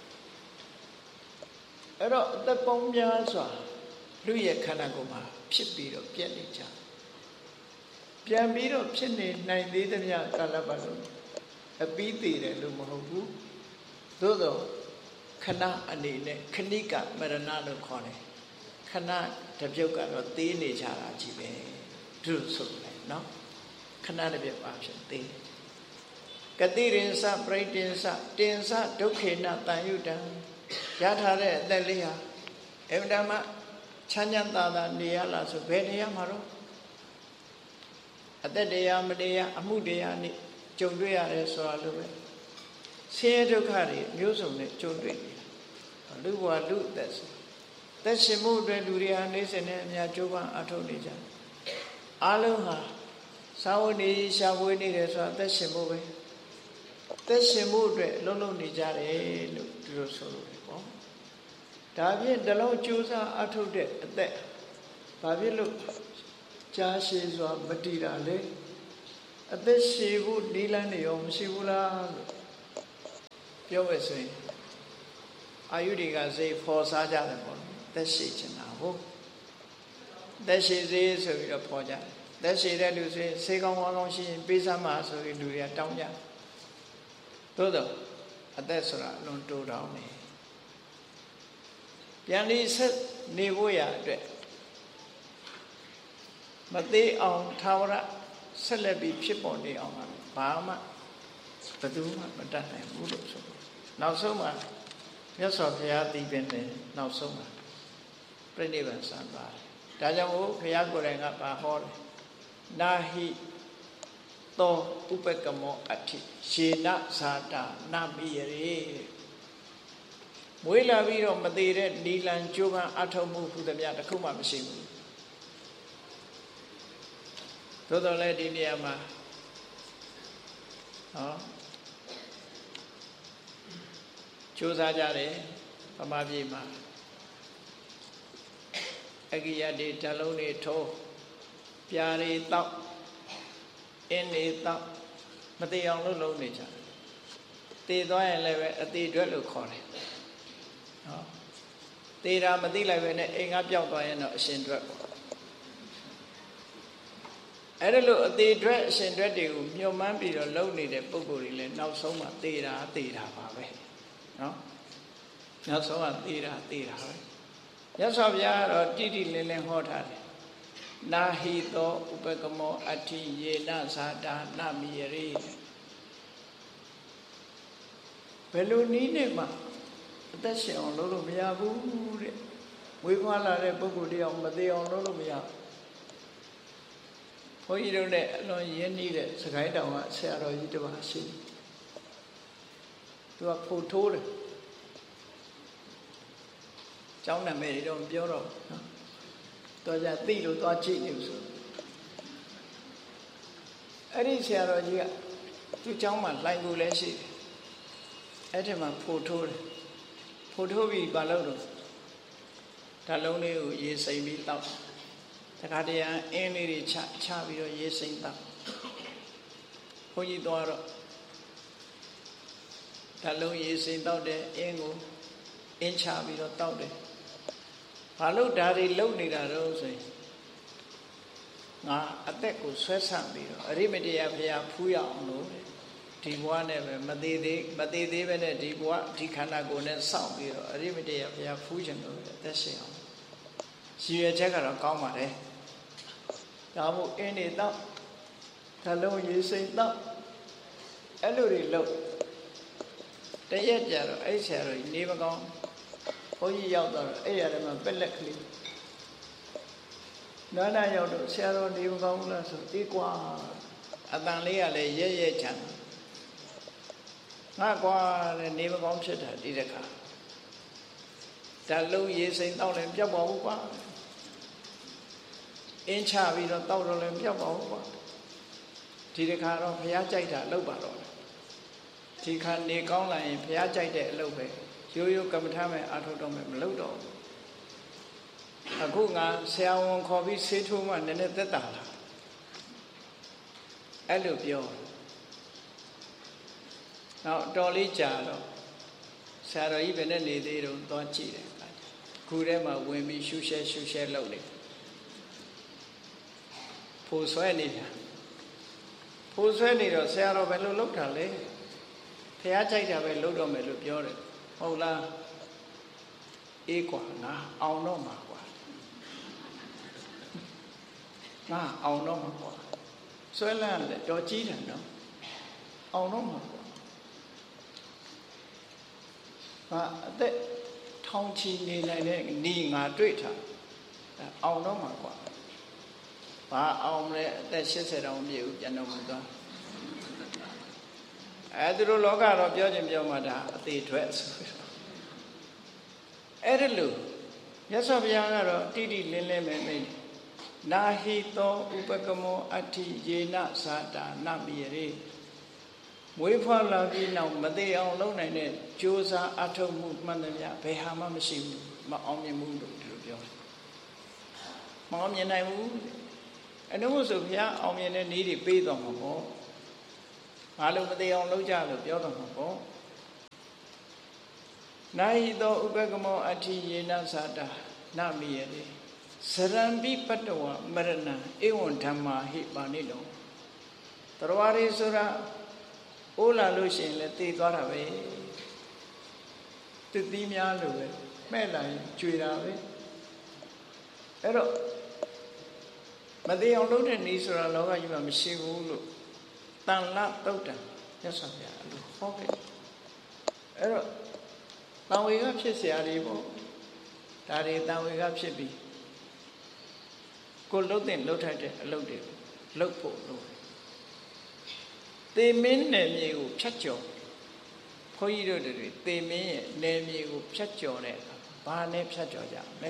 အဲ့တော့အသက်ပေါင်းများစွာလူရဲ့ခန္ဓာကိုယ်မှာဖြစ်ပြီးတော့ပြက်နေကြပြန်ပြီးတော့ဖြစ်နေနိုင်သေးသမျှကာလပတ်လုံးအပြီးသေးတယ်လို့မဟုတ်ဘူးသို့တော့ခဏအနေနဲ့ခဏိကမရဏလို့ခေါ်တယ်ခဏတပြုတ်ကတော့သေးနေကြတာကြီးပဲသူဆိုတယ်နော်ခဏတပြုတ်ပါဖြစ်သေးတယ်ကတိရိစပရိတင်္စတင်္စဒုက္ခေနတန်ယုတံရထားတဲ့အသက်လေးဟာအမှန်တမ်းချမ်းချမ်းသာသာနေရလားဆိုဘယ်နေရမှာတော့အသက်တရားမတရားအမှုတရားနဲ့ကြုံတွေ့ရတယ်ဆိုတာလိုပဲဆင်းရဲဒုက္ခတွေမျိုးစုံနဲ့ကြုံတွေ့နေတာလူဘဝလူအသက်ဆိုသက်ရှင်မှုအတွက်လူတွေဟာနေစဉ်နဲ့အများကြိုးပမ်းအထောက်နေကြတယ်အားလုံးဟာသာဝနေရှားဝေးနေတယ်ဆိုတာသက်ရှင်မှုပဲသက်ရှင်မှုအတွက်လုံးလုံးနေကြတယ်လို့ဒီလိုဆိုလို့ပေါ့ဒါဖြင့်တလုံးကြိုးစားအထောက်တဲ့အသက်ဘာဖြစ်လို့ကြာရှည်စွာမတည်တာလေအသက်ရှည်ဖို့နီးလန်းနေရောမရှိဘူးလားလို့ပြောပဲဆိုရင်အာယုတွေကစိတ်ဖော်စားကြတယ်ပေါ့သက်ရှည်ချင်တာဟုတ်သက်ရှည်စေဆိုပြီးတော့ဖော်ကြတယ်သက်ရှည်တဲ့လူဆိုရင်ဆေးကောင်းဝါကောင်းရှိရင်ပေးစမ်းပါဆိုပြီးလူတွေကတောင်းကြသို့တော့အသက်ဆိုတာအလွန်တိုးတောင်းနေပြန်ပြီးဆက်နေဖို့ရအတွက်မသေးအောင်သာဝရဆက်လက်ပြီးဖြစ်ပေါ်နေအောင်ဘာမှဘယ်သူမှမတတ်နိုင်ဘူးလို့ဆိုနောက်ဆုံးမှာမြတ်စွာဘုရားတည်ပင်တယ်နောက်ဆုံးမှာပြိဋိဘံစံပါတယ်ဒါကြောင့်မို့ဘုရားကိုယ်တိုင်ကပါဟောတယ်နာဟိသောဥပကမောအဋ္ဌိရှေနဇာတာနမိယရေမွေးလာပြီးတော့မသေးတဲ့နီလန်ကြိုးပမ်းအထောက်မှုဟူသမျှတစ်ခုမှမရှိဘူးသို့တော်လည်းဒီနေရာမှာဟောကြိုးစားကြတယ်ဗမာပြည်မှာအကိယတိဓာတ်လုံးတွေထိုးပြာတွေတောက်အင်းတွေတောက်မသိအောင်လုပ်လုပ်နေကြတယ်တည်သွားရင်လည်းပဲအသေးအတွက်လို့ခေါ်တယ်ဟောတည်တာမသိလိုက်ပဲနဲ့အိမ်ကပြောက်သွားရင်တော့အရှင်အတွက်အဲ့ဒါလို့အသေးအတွက်အရှင်အတွက်တွေကိုမြုံမှန်းပြီးတော့လုပ်နေတဲ့ပုံကိုယ်တွေလည်းနောက်ဆုံးမှတည်တာတည်တာပါပဲနော်နောက်ဆုံးကတည်တာတည်တာပဲမြတ်စွာဘုရားကတော့တိတိလင်းလင်းဟောထားတယ်နာဟိသောဥပကမောအဋ္ဌိယေနဇာတာနမိယရေဘယ်လိုနည်းနဲ့မှအသက်ရှင်အောင်လုပ်လို့မရဘူးတဲ့ဝေခွာလာတဲ့ပုဂ္ဂိုလ်တယောက်မသေးအောင်လုပ်လို့မရဘုန်းကြီးတို့နဲ့အလွန်ရင်းနှီးတဲ့စကိုင်းတောင်ကဆရာတော်ကြီးတစ်ပါးရှိတယ်သူကဖို့ထိုးတယ်ကျောင်းနာမည်တွေတော့မပြောတော့ဘူးနော်တော်ကြသိလို့သွားကြည့်နေလို့ဆိုအဲ့ဒီဆရာတော်ကြီးကသူ့ကျောင်းမှာလိုင်ကိုလည်းရှိတယ်အဲ့ဒီမှာဖို့ထိုးတယ်ဖို့ထိုးပြီးဘာလုပ်တော့ဓာတ်လုံးလေးကိုရေစိမ်ပြီးတောက်တခါတည်းအင်းလေးတွေချချပြီးတော့ရေစိမ်တောက်ဘုန်းကြီးသွားတော့ဓာတ်လုံးရေစိမ်တောက်တဲ့အင်းကိုအင်းချပြီးတော့တောက်တယ်ဘာလို့ဓာတ်တွေလုံနေတာတော့ဆိုရင်ငါအသက်ကိုဆွဲဆန့်ပြီးတော့အရိမတယဘုရားဖူးရအောင်လို့ဒီဘဝနဲ့ပဲမသေးသေးမသေးသေးပဲနဲ့ဒီဘဝဒီခန္ဓာကိုယ်နဲ့စောင့်ပြီးတော့အရိမတယဘုရားဖူးခြင်းလို့အသက်ရှင်အောင်ရည်ရွယ်ချက်ကတော့ကောင်းပါတယ်ဒါမို့အင်းနေတော့ဓာတ်လုံးရေစိမ်တော့အဲ့လိုတွေလုပ်တရက်ကြတော့အဲ့ဆရာတော်ကြီးနေမကောင်းဘုန်းကြီးရောက်တော့အဲ့ရတယ်မှာပက်လက်ကလေးနာနာရောက်တော့ဆရာတော်နေမကောင်းဘူးလားဆိုအေးကွာအတန်လေးကလည်းရဲရဲချမ်းငါကွာလည်းနေမကောင်းဖြစ်တာဒီတခါဓာတ်လုံးရေစိမ်တော့လည်းပြောက်ပါဘူးကွာအင်းချပြီးတော့တောက်တော့လည်းပြောက်ပါဘူးကွာဒီတခါတော့ဘုရားကြိုက်တာလုပ်ပါတော့ဒီခါနေကောင်းလာရင်ဘုရားကြိုက်တဲ့အလုပ်ပဲရိုးရိုးကမ္မထာမဲ့အာထုတ်တော့မဲ့မလုပ်တော့ဘူးအခုငါဆရာဝန်ခေါ်ပြီးဆေးထိုးမှနည်းနည်းသက်သာလာအဲ့လိုပြောနောက်တော်လေးကြာတော့ဆရာတော်ကြီးဘယ်နဲ့နေသေးတော့သွားကြည့်တယ်ခုထဲမှာဝင်ပြီးရှူရှဲရှူရှဲလုပ်နေဖို့ဆွဲနေပြန်ဖို့ဆွဲနေတော့ဆရာတော်ဘယ်လိုလုပ်တာလဲဖះကြိုက်တာပဲလုပ်တော့မယ်လို့ပြောတယ်ဟုတ်လားအေးကွာငါအောင်တော့မှာကွာငါအောင်တော့မှာကွာဆွဲလန်းတယ်တော်ကြီးတယ်နော်အောင်တော့မှာကွာဟာအသက်ထောင်ချီနေနိုင်တဲ့နီးငါတွေ့ထားအောင်တော့မှာကွာဘာအောင်လဲအသက်၈၀တောင်ပြည့်ဦးပြန်တော့မှာသွားအဲသူတို့လောကတော့ပြောခြင်းပြောမှဒါအသေးထွက်ဆိုအဲ့ဒါလို့မြတ်စွာဘုရားကတော့တိတိလင်းလင်းပဲနေနာဟိသောဥပကမောအဋ္ဌိယေနဇာတာနမိယရေမွေးဖွားလာပြီးနောက်မသေးအောင်လုပ်နိုင်တဲ့ကြိုးစားအထောက်မှုမှန်သမျှဘယ်ဟာမှမရှိဘူးမအောင်မြင်ဘူးလို့ဒီလိုပြောတယ်မအောင်မြင်နိုင်ဘူးအဲ့တော့ဆိုဘုရားအောင်မြင်တဲ့နည်းတွေပေးတော်မှာပေါ့ငါလိုမသေးအောင်လုပ်ကြလို့ပြောတော့မှာပေါ့နာဟိတောဥပကမောအဋ္ဌိယေနသတာနမိယတိစရံပိပတ္တဝမရဏဧဝံဓမ္မာဟိပါဏိလောတရဝရီဆိုတာအိုးလာလို့ရှိရင်လည်းတည်သွားတာပဲတတိများလို့ပဲမှဲ့လာရင်ကျွေတာပဲအဲ့တော့မသေးအောင်လုပ်တဲ့နည်းဆိုတာလောကကြီးမှာမရှိဘူးလို့တန်လသုတ်တံမြတ်စွာဘုရားအဲ့လိုဟောခဲ့အဲ့တော့တန်ဝေကဖြစ်เสียတွေပေါ့ဒါတွေတန်ဝေကဖြစ်ပြီးကိုလှုပ်တဲ့လှုပ်ထိုက်တဲ့အလုပ်တွေလှုပ်ဖို့လို့သေမင်းနယ်မြေကိုဖြတ်ကျော်ဘုန်းကြီးတို့တွေသေမင်းရဲ့နယ်မြေကိုဖြတ်ကျော်တဲ့ဘာနဲ့ဖြတ်ကျော်ကြမလဲ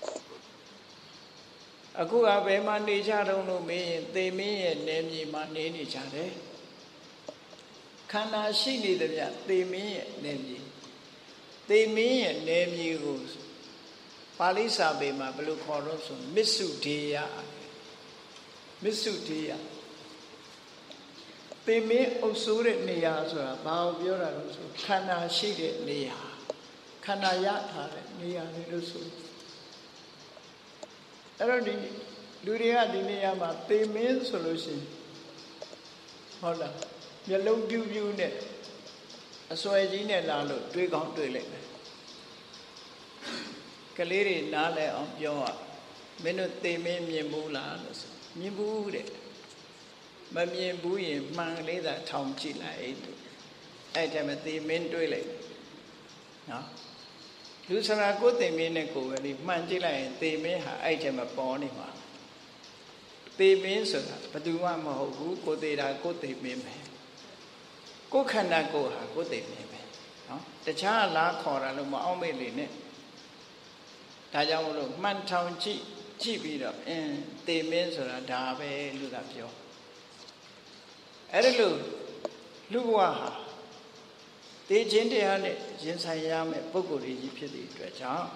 အခုကဘယ်မှာနေကြတုံးလို့မေးရင်သေမင်းရဲ့နယ်မြေမှာနေနေကြတယ်ခန္ဓာရှိနေတဲ့ဗျသေမင်းရဲ့နယ်မြေသေမင်းရဲ့နယ်မြေကိုပါဠိစာပေမှာဘယ်လိုခေါ်တော့ဆိုမစ္စုဒေယမစ္စုဒေယသေမင်းအုပ်စိုးတဲ့နေရာဆိုတာဘာကိုပြောတာလို့ဆိုခန္ဓာရှိတဲ့နေရာခန္ဓာရထားတဲ့နေရာတွေလို့ဆိုအဲ့တော့ဒီလူတွေကဒီနေရာမှာသေမင်းဆိုလို့ရှိရင်ဟုတ်လားမျက်လုံးပြူးပြူးနဲ့အစွဲကြီးနဲ့လာလို့တွေးကောင်းတွေးလိုက်မယ်ကလေးတွေနားလဲအောင်ပြောอ่ะမင်းတို့သေမင်းမြင်ဘူးလားလို့ဆိုမြင်ဘူးတဲ့မမြင်ဘူးရင်မှန်လေးသာထောင်ကြည့်လိုက်သူအဲ့ဒါမှသေမင်းတွေးလိုက်နော်လူစရာကိုသေမင်းနဲ့ကိုယ်ပဲဒီမှန်ကြည့်လိုက်ရင်သေမင်းဟာအဲ့ဒါမှပေါ်နေမှာသေမင်းဆိုတာဘယ်သူမှမဟုတ်ဘူးကိုသေတာကိုသေမင်းပဲကိုခန္ဓာကိုယ်ဟာကိုသေမင်းပဲနော်တခြားလားခေါ်တာလို့မအောင်မေ့လေနဲ့ဒါကြောင့်မလို့မှန်ထောင်ကြည့်ကြည့်ပြီးတော့အင်းသေမင်းဆိုတာဒါပဲလို့သာပြောအဲ့ဒါလို့လူဘဝဟာသေခြင်းတရားနဲ့ရင်ဆိုင်ရမယ့်ပုဂ္ဂိုလ်ကြီးဖြစ်တဲ့အတွက်ကြောင့်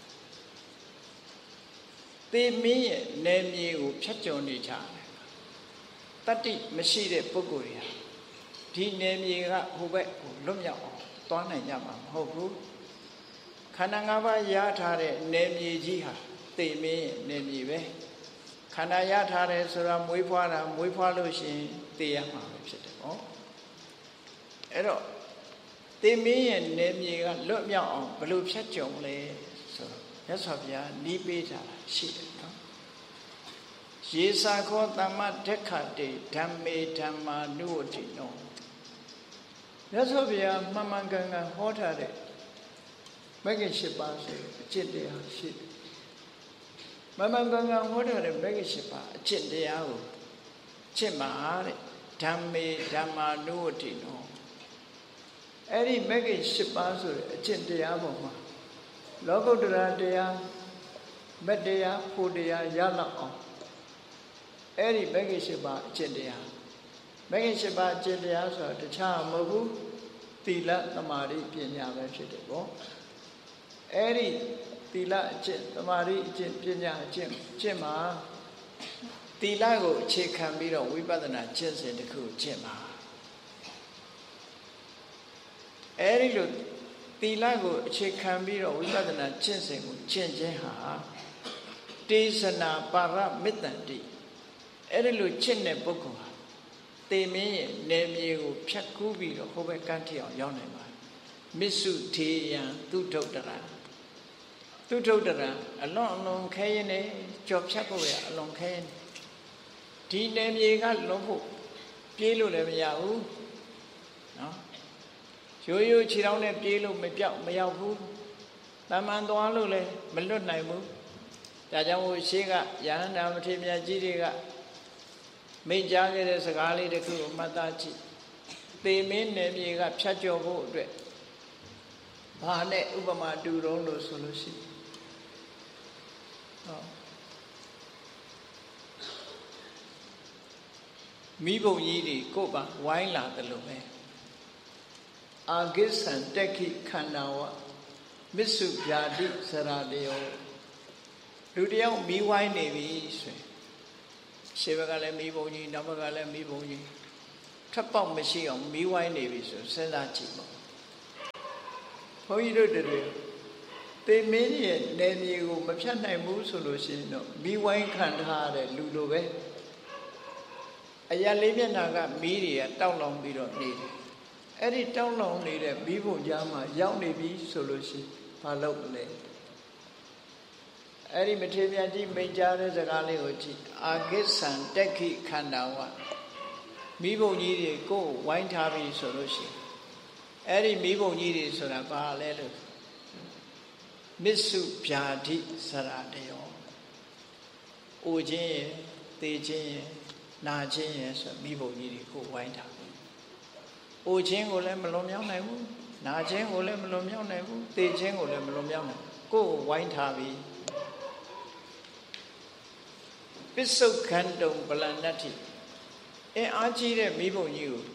သေမင်းရဲ့နယ်မြေကိုဖြတ်ကျော်နေကြတယ်တတ္တိမရှိတဲ့ပုဂ္ဂိုလ်တွေဟာဒီနယ်မြေကဟိုဘက်ကိုလွတ်မြောက်အောင်သွားနိုင်ကြမှာမဟုတ်ဘူးခန္ဓာ၅ပါးရထားတဲ့နယ်မြေကြီးဟာသေမင်းရဲ့နယ်မြေပဲခန္ဓာရထားတယ်ဆိုတာမွေးဖွားတာမွေးဖွားလို့ရှိရင်သေရမှာပဲဖြစ်တယ်ပေါ့အဲ့တော့သေမင်းရဲ့နယ်မြေကလွတ်မြောက်အောင်ဘယ်လိုဖြတ်ကျော်လဲဆိုတော့မြတ်စွာဘုရားနီးပေးတာရှိတယ်နော်ယေစာခောတမ္မဒက္ခတေဓမ္မေဓမ္မာနုဝတိနောမြတ်စွာဘုရားမှန်မှန်ကန်ကန်ဟောထားတဲ့မဂ္ဂင်၈ပါးဆိုအကျင့်တရားရှိတယ်မှန်မှန်ကန်ကန်ဟောထားတဲ့မဂ္ဂင်၈ပါးအကျင့်တရားကိုကျင့်ပါတဲ့ဓမ္မေဓမ္မာနုဝတိနောအဲ့ဒီမဂ္ဂင်၈ပါးဆိုတဲ့အကျင့်တရားပေါ်မှာလောကုတ္တရာတရားမတရားဖို့တရားရလောက်အောင်အဲ့ဒီမဂ္ဂင်၈ပါးအကျင့်တရားမဂ္ဂင်၈ပါးအကျင့်တရားဆိုတာတခြားမဟုတ်ဘူးသီလသမာဓိပညာပဲဖြစ်တယ်ပေါ့အဲ့ဒီသီလအကျင့်သမာဓိအကျင့်ပညာအကျင့်ကျင့်မှာသီလကိုအခြေခံပြီးတော့ဝိပဿနာကျင့်စဉ်တစ်ခုကျင့်ပါအဲ့ဒီလိုသီလကိုအခြေခံပြီးတော့ဝိပဿနာကျင့်စဉ်ကိုကျင့်ခြင်းဟာတေသနာပါရမေတ္တန်တိအဲ့ဒီလိုကျင့်တဲ့ပုဂ္ဂိုလ်ဟာသေမင်းရဲ့နယ်မြေကိုဖြတ်ကူးပြီးတော့ဟိုဘက်ကန်းထီအောင်ရောက်နိုင်ပါတယ်မစ္စုထေယံသူထုတ္တရသူထုတ္တရအလွန်အလွန်ခဲရင်နဲ့ကြော်ဖြတ်ဖို့ရအလွန်ခဲရင်ဒီနယ်မြေကလွန်ဖို့ပြေးလို့လည်းမရဘူးနော်ရိုးရိုးခြေထောက်နဲ့ပြေးလို့မပြောက်မရောက်ဘူးတမန်သွားလို့လည်းမလွတ်နိုင်ဘူးဒါကြောင့်မို့ရှေးကယဟန္တာမထေရမြတ်ကြီးတွေကမိန့်ကြားခဲ့တဲ့စကားလေးတစ်ခုကိုမှတ်သားကြည့်သေမင်းနယ်မြေကဖြတ်ကျော်ဖို့အတွက်ဘာနဲ့ဥပမာတူတုံးလို့ဆိုလို့ရှိဟောမိဘုံကြီးတွေကိုယ်ပါဝိုင်းလာတယ်လို့ပဲအာဂိသံတက်ခိခန္ဓာဝမစ္စုဗျာတိစရာတယောလူတယောက်မိဝိုင်းနေပြီဆိုရင်ရှေ့ဘက်ကလည်းမိဘုံကြီးနောက်ဘက်ကလည်းမိဘုံကြီးထွက်ပေါက်မရှိအောင်မီးဝိုင်းနေပြီဆိုစဉ်းစားကြည့်ပေါ့ဘုန်းကြီးတို့တွေသေမင်းရဲ့နယ်မြေကိုမဖြတ်နိုင်ဘူးဆိုလို့ရှိရင်တော့မီးဝိုင်းခံထားတဲ့လူလိုပဲအရာလေးမျက်နှာကမီးတွေကတောက်လောင်ပြီးတော့နေတယ်အဲ့ဒီတောက်လောင်နေတဲ့မီးပုံကြားမှာရောက်နေပြီဆိုလို့ရှိရင်ဘာလုပ်လဲအဲ့ဒီမထေရမြတ်ကြီးမိန့်ကြားတဲ့စကားလေးကိုကြည့်အာကိသံတက်ခိခန္ဓာဝမိဘုံကြီးတွေကိုဝိုင်းထားပြီဆိုလို့ရှိရင်အဲ့ဒီမိဘုံကြီးတွေဆိုတာဘာလဲလို့မစ္စုဗျာတိစရတယောအိုခြင်းရယ်သေခြင်းရယ်နာခြင်းရယ်ဆိုမိဘုံကြီးတွေကိုဝိုင်းထားပြီအိုခြင်းကိုလည်းမလွန်မြောက်နိုင်ဘူးနာခြင်းကိုလည်းမလွန်မြောက်နိုင်ဘူးသေခြင်းကိုလည်းမလွန်မြောက်နိုင်ကိုယ်ဝိုင်းထားပြီပစ္စုခန္တုံပလဏတ္ထိအင်အားကြီးတဲ့မိဘုံကြီးကို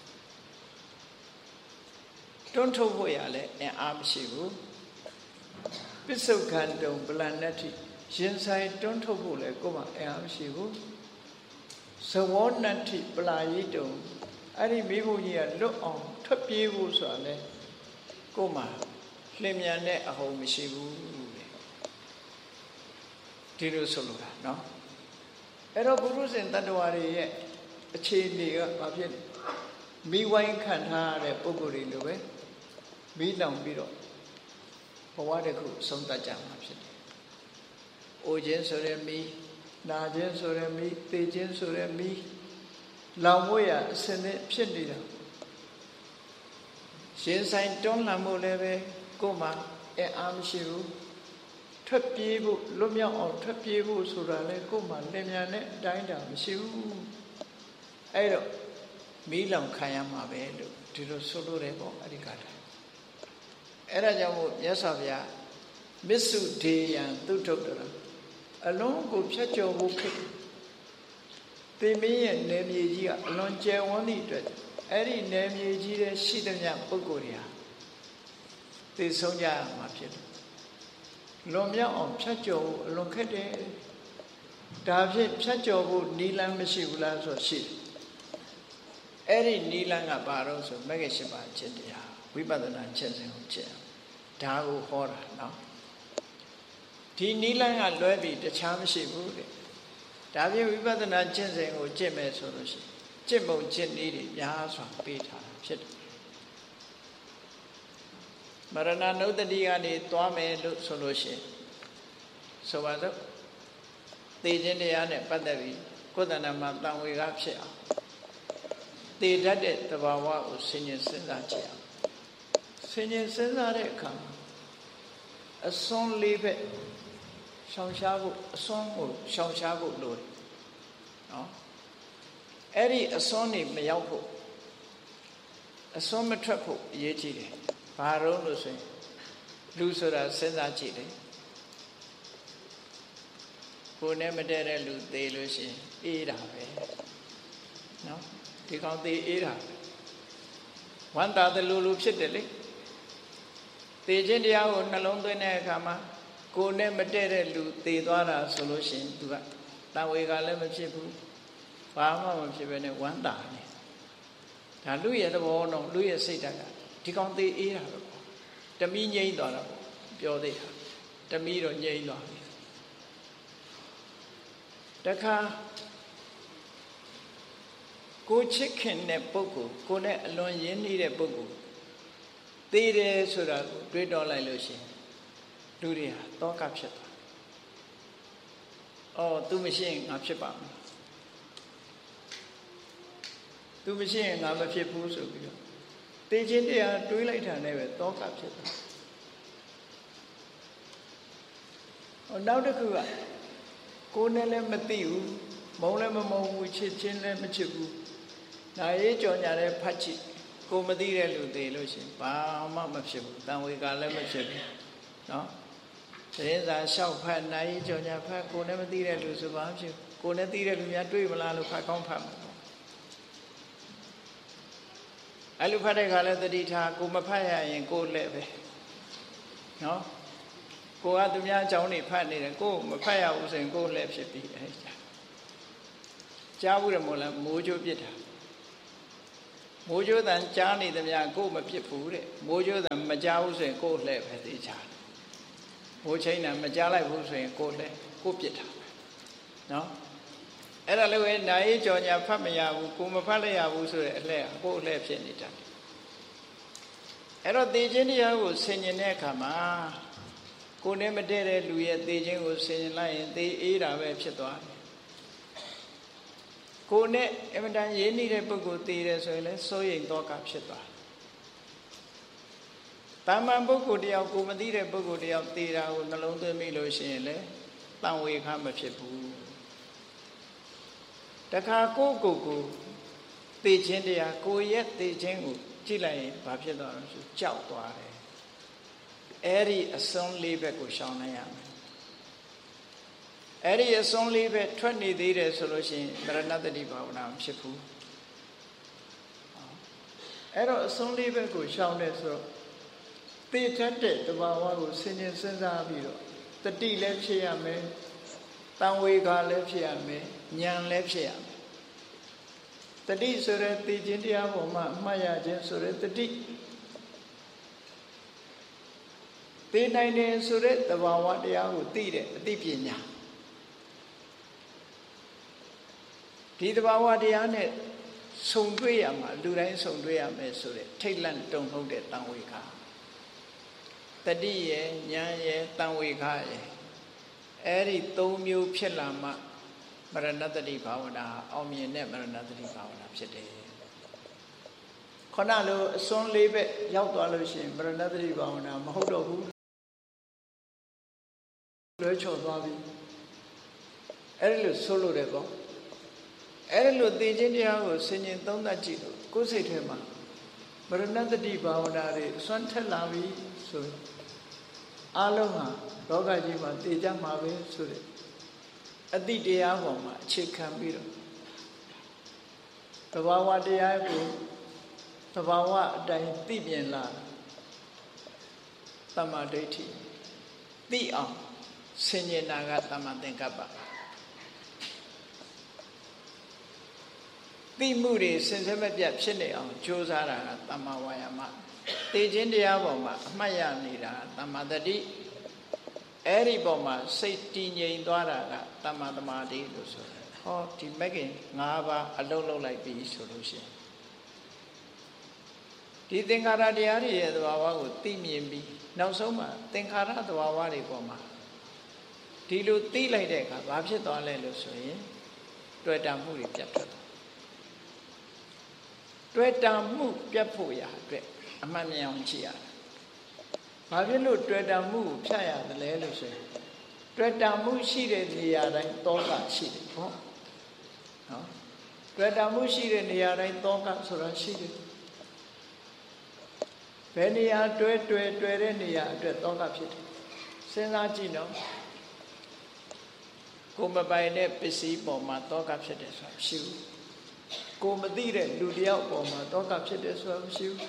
တွန်းထုတ်ဖို့ရလဲအင်အားမရှိဘူးပစ္စုခန္တုံပလဏတ္ထိရင်ဆိုင်တွန်းထုတ်ဖို့လဲကိုယ်မှအင်အားမရှိဘူးသဝောနတ္ထိပလာယိတုံအဲ့ဒီမိဘုံကြီးကလွတ်အောင်ထွက်ပြေးဖို့ဆိုတာလဲကိုယ်မှလျင်မြန်တဲ့အဟုန်မရှိဘူးဒီလိုဆိုလိုတာနော်အဲ့တော့ပုရုဇဉ်တ attva တွေရဲ့အခြေအနေကဘာဖြစ်လဲမိဝိုင်းခံထားရတဲ့ပုဂ္ဂိုလ်တွေလိုပဲမိလောင်ပြီးတော့ဘဝတစ်ခုဆုံးတတ်ကြမှာဖြစ်တယ်။အိုခြင်းဆိုတဲ့မိနာခြင်းဆိုတဲ့မိသေခြင်းဆိုတဲ့မိလောင်ဖို့ရအစင်းနဲ့ဖြစ်နေတာရှင်ဆိုင်တွန်းလှန်ဖို့လည်းပဲကိုယ်မှအအားမရှိဘူးထွက်ပြေးဖို့လွတ်မြောက်အောင်ထွက်ပြေးဖို့ဆိုတာလေကိုယ်မှလင်မြန်တဲ့အတိုင်းတာမရှိဘူးအဲ့တော့မီးလောင်ခံရမှာပဲလို့ဒီလိုဆိုလို့တယ်ပေါ့အဲ့ဒီကတည်းကအဲ့ဒါကြောင့်မို့မြတ်စွာဘုရားမစ္စုဒေယံသူထုတ်တော်အလုံးကိုဖြတ်ကျော်ဖို့ဖြစ်သေမင်းရဲ့နယ်မြေကြီးကအလွန်ကျယ်ဝန်းသည့်အတွက်အဲ့ဒီနယ်မြေကြီးတဲ့ရှိသမျှပုဂ္ဂိုလ်တွေဟာသိဆုံးကြရမှာဖြစ်တယ်လွန်မြောက်အောင်ဖြတ်ကျော်ဖို့အလွန်ခက်တယ်ဒါဖြင့်ဖြတ်ကျော်ဖို့နီလန်းမရှိဘူးလားဆိုရှိတယ်အဲ့ဒီနီလန်းကဘာလို့ဆိုမဂ္ဂင်၈ပါးကျင့်တရားဝိပဿနာကျင့်စဉ်ကိုကျင့်ဒါကိုဟောတာနော်ဒီနီလန်းကလွဲပြီးတခြားမရှိဘူးတဲ့ဒါဖြင့်ဝိပဿနာကျင့်စဉ်ကိုကျင့်မယ်ဆိုလို့ရှိရင်ကျင့်ပုံကျင့်နည်းတွေများစွာပေးထားတာဖြစ်တယ်မရဏနုတ္တိကနေသွားမယ်လို့ဆိုလို့ရှိရင်ဆိုပါစို့သေခြင်းတရားနဲ့ပတ်သက်ပြီးကိုယ်တဏ္ဍာမှာတန်ဝေကဖြစ်အောင်သေတတ်တဲ့သဘာဝကိုဆင်ញင်စဉ်းစားကြည့်အောင်ဆင်ញင်စဉ်းစားတဲ့အခါမှာအစွန်းလေးဘက်ရှောင်ရှားဖို့အစွန်းကိုရှောင်ရှားဖို့လိုတယ်နော်အဲ့ဒီအစွန်းနေမရောက်ဖို့အစွန်းမထွက်ဖို့အရေးကြီးတယ်ဘာလို့လို့ဆိုရင်လူဆိုတာစဉ်းစားကြည့်တယ်ကိုယ်နဲ့မတည့်တဲ့လူသေလို့ရှိရင်အေးတာပဲနော်ဒီကောင်သေအေးတာဝမ်းသာတယ်လို့လို့ဖြစ်တယ်လေသေခြင်းတရားကိုနှလုံးသွင်းတဲ့အခါမှာကိုယ်နဲ့မတည့်တဲ့လူသေသွားတာဆိုလို့ရှိရင်သူကတာဝေကလည်းမဖြစ်ဘူးဘာမှမဖြစ်ဘဲနဲ့ဝမ်းသာနေဒါလူရဲ့သဘောတော့လူရဲ့စိတ်ဓာတ်ကဒီကောင်သေအေးတာပဲတမီးငြိမ့်သွားတာပေါ့ပြောသေးတာတမီးတော့ငြိမ့်သွားပြီတခါကိုချစ်ခင်တဲ့ပုဂ္ဂိုလ်ကိုနဲ့အလွန်ရင်းနှီးတဲ့ပုဂ္ဂိုလ်သေတယ်ဆိုတာကိုတွေးတောလိုက်လို့ရှိရင်လူတွေဟာတောကဖြစ်သွားအော် तू မရှိရင်ငါဖြစ်ပါမယ် तू မရှိရင်ငါမဖြစ်ဘူးဆိုပြီးတော့သေခြင်းတရားတွေးလိုက်တာနဲ့ပဲတောကဖြစ်သွားဟောနောက်တစ်ခုကကိုယ်နဲ့လည်းမသိဘူးမုံလည်းမမုံဘူးချစ်ချင်းလည်းမချစ်ဘူးနာရေးကြော်ညာလည်းဖတ်ချစ်ကိုမသိတဲ့လူသေးလို့ရှိရင်ဘာမှမဖြစ်ဘူးတန်ဝေကလည်းမဖြစ်ဘူးနော်သတင်းစာလျှောက်ဖတ်နာရေးကြော်ညာဖတ်ကိုနဲ့မသိတဲ့လူဆိုဘာမှဖြစ်ကိုနဲ့သိတဲ့လူများတွေ့မလားလို့ဖတ်ကောင်းဖတ်မှာအဲ့လိုဖတ်တဲ့ခါလဲတတိထားကိုမဖတ်ရရင်ကိုလည်းပဲနော်ကိုကသူများအကြောင်းတွေဖတ်နေတယ်ကိုမဖတ်ရဘူးဆိုရင်ကိုလည်းဖြစ်ပြီးအဲကြားဘူးတယ်မို့လားမိုးချိုးပြစ်တာမိုးကြိုးတန်ကြားနေသမျှကိုယ်မဖြစ်ဘူးတဲ့မိုးကြိုးတန်မကြားဘူးဆိုရင်ကိုယ်လှဲ့ပဲသိချာမိုးချိန်တန်မကြားလိုက်ဘူးဆိုရင်ကိုယ်လှဲ့ကိုယ်ပြစ်တာနော်အဲ့ဒါလည်းပဲနာရေးကြော်ညာဖတ်မရဘူးကိုမဖတ်လိုက်ရဘူးဆိုရင်အလှဲ့ကိုယ်လှဲ့ဖြစ်နေတာအဲ့တော့သေခြင်းတရားကိုဆင်ញင်တဲ့အခါမှာကိုယ်နဲ့မတည့်တဲ့လူရဲ့သေခြင်းကိုဆင်ញင်လိုက်ရင်သေအေးတာပဲဖြစ်သွားတယ်ကိုယ်နဲ့အမှန်တန်ရင်းနှီးတဲ့ပုဂ္ဂိုလ်သေတယ်ဆိုရင်လည်းစိုးရိမ်တော့ကဖြစ်သွားတယ်တာမန်ပုဂ္ဂိုလ်တယောက်ကိုမသိတဲ့ပုဂ္ဂိုလ်တယောက်သေတာကိုနှလုံးသွင်းမိလို့ရှိရင်လည်းတန်ဝေခမဖြစ်ဘူးတခါကိုယ့်ကိုယ်ကိုသေခြင်းတရားကိုယ့်ရဲ့သေခြင်းကိုကြည့်လိုက်ရင်ဘာဖြစ်သွားလဲဆိုကြောက်သွားတယ်အဲ့ဒီအစွန်းလေးဘက်ကိုရှောင်နိုင်ရမယ်အဲ့ဒီအစွန်းလေးဘက်ထွက်နေသေးတယ်ဆိုလို့ရှိရင်မရဏတတိဘာဝနာမဖြစ်ဘူးအဲ့တော့အစွန်းလေးဘက်ကိုရှောင်တယ်ဆိုတော့သိတတ်တဲ့တဘာဝကိုစဉ်းကျင်စဉ်းစားပြီးတော့တတိလည်းဖြစ်ရမယ်တန်ဝေကလည်းဖြစ်ရမယ်ဉာဏ်လည်းဖြစ်ရမယ်တတိဆိုတဲ့သိခြင်းတရားပေါ်မှာအမှတ်ရခြင်းဆိုတဲ့တတိသိနိုင်တယ်ဆိုတဲ့တဘာဝတရားကိုသိတဲ့အသိပညာဒီတဘာဝတရားနဲ့ဆုံတွေ့ရမှာလူတိုင်းဆုံတွေ့ရမယ်ဆိုတဲ့ထိတ်လန့်တုန်လှုပ်တဲ့တန်ဝေခါတတိရဲ့ဉာဏ်ရဲ့တန်ဝေခါရဲ့အဲ့ဒီသုံးမျိုးဖြစ်လာမှမရဏတတိဘာဝနာအောင်မြင်တဲ့မရဏတတိဘာဝနာဖြစ်တယ်ခုနလိုအစွန်းလေးပဲရောက်သွားလို့ရှိရင်မရဏတတိဘာဝနာမဟုတ်တော့ဘူးလွဲချော်သွားပြီအဲ့ဒီလိုဆိုလို့တယ်ပေါ့အဲ့ဒီလိုသိခြင်းတရားကိုဆင်ញင်သုံးသပ်ကြည့်လို့ကိုယ်စိတ်ထဲမှာမရဏတတိဘာဝနာတွေအစွမ်းထက်လာပြီဆိုရင်အလုံးဟာလောကကြီးမှာသိကြမှာပဲဆိုတဲ့အတိတရားပေါ်မှာအခြေခံပြီးတော့သဘာဝတရားကိုသဘာဝအတိုင်းသိမြင်လာသမ္မာဒိဋ္ဌိသိအောင်ဆင်ញင်တာကသမ္မာသင်္ကပ္ပသိမှုတွေစင်စစ်မပြတ်ဖြစ်နေအောင်ကြိုးစားတာကသမ္မာဝါယာမသိခြင်းတရားပေါ်မှာအမှတ်ရနေတာသမ္မာတတိအဲ့ဒီပေါ်မှာစိတ်တည်ငြိမ်သွားတာကသမ္မာသမာဓိလို့ဆိုတယ်ဟောဒီမဂ်ကင်၅ပါးအလုံးလုံးလိုက်ပြီဆိုလို့ရှိရင်ဒီသင်္ခါရတရားတွေရဲ့သဘာဝကိုသိမြင်ပြီးနောက်ဆုံးမှာသင်္ခါရသဘာဝတွေပေါ်မှာဒီလိုသိလိုက်တဲ့အခါဘာဖြစ်သွားလဲလို့ဆိုရင်တွေ့တာမှုတွေပြတ်ထွက်တွေ့တာမှုပြတ်ဖို့ရာအတွက်အမှန်မြင်အောင်ကြည့်ရတယ်။ဘာဖြစ်လို့တွေ့တာမှုကိုဖြတ်ရတယ်လဲလို့ဆိုရင်တွေ့တာမှုရှိတဲ့နေရာတိုင်းတောကရှိတယ်ပေါ့။နော်တွေ့တာမှုရှိတဲ့နေရာတိုင်းတောကဆိုတာရှိတယ်။ဘယ်နေရာတွေ့တွေ့တွေ့တဲ့နေရာအတွက်တောကဖြစ်တယ်။စဉ်းစားကြည့်နော်။ကိုယ်မပိုင်တဲ့ပစ္စည်းပေါ်မှာတောကဖြစ်တယ်ဆိုတာမရှိဘူးကိုမသိတဲ့လူတယောက်ပေါ်မှာတောကဖြစ်တယ်ဆိုတာမရှိဘူး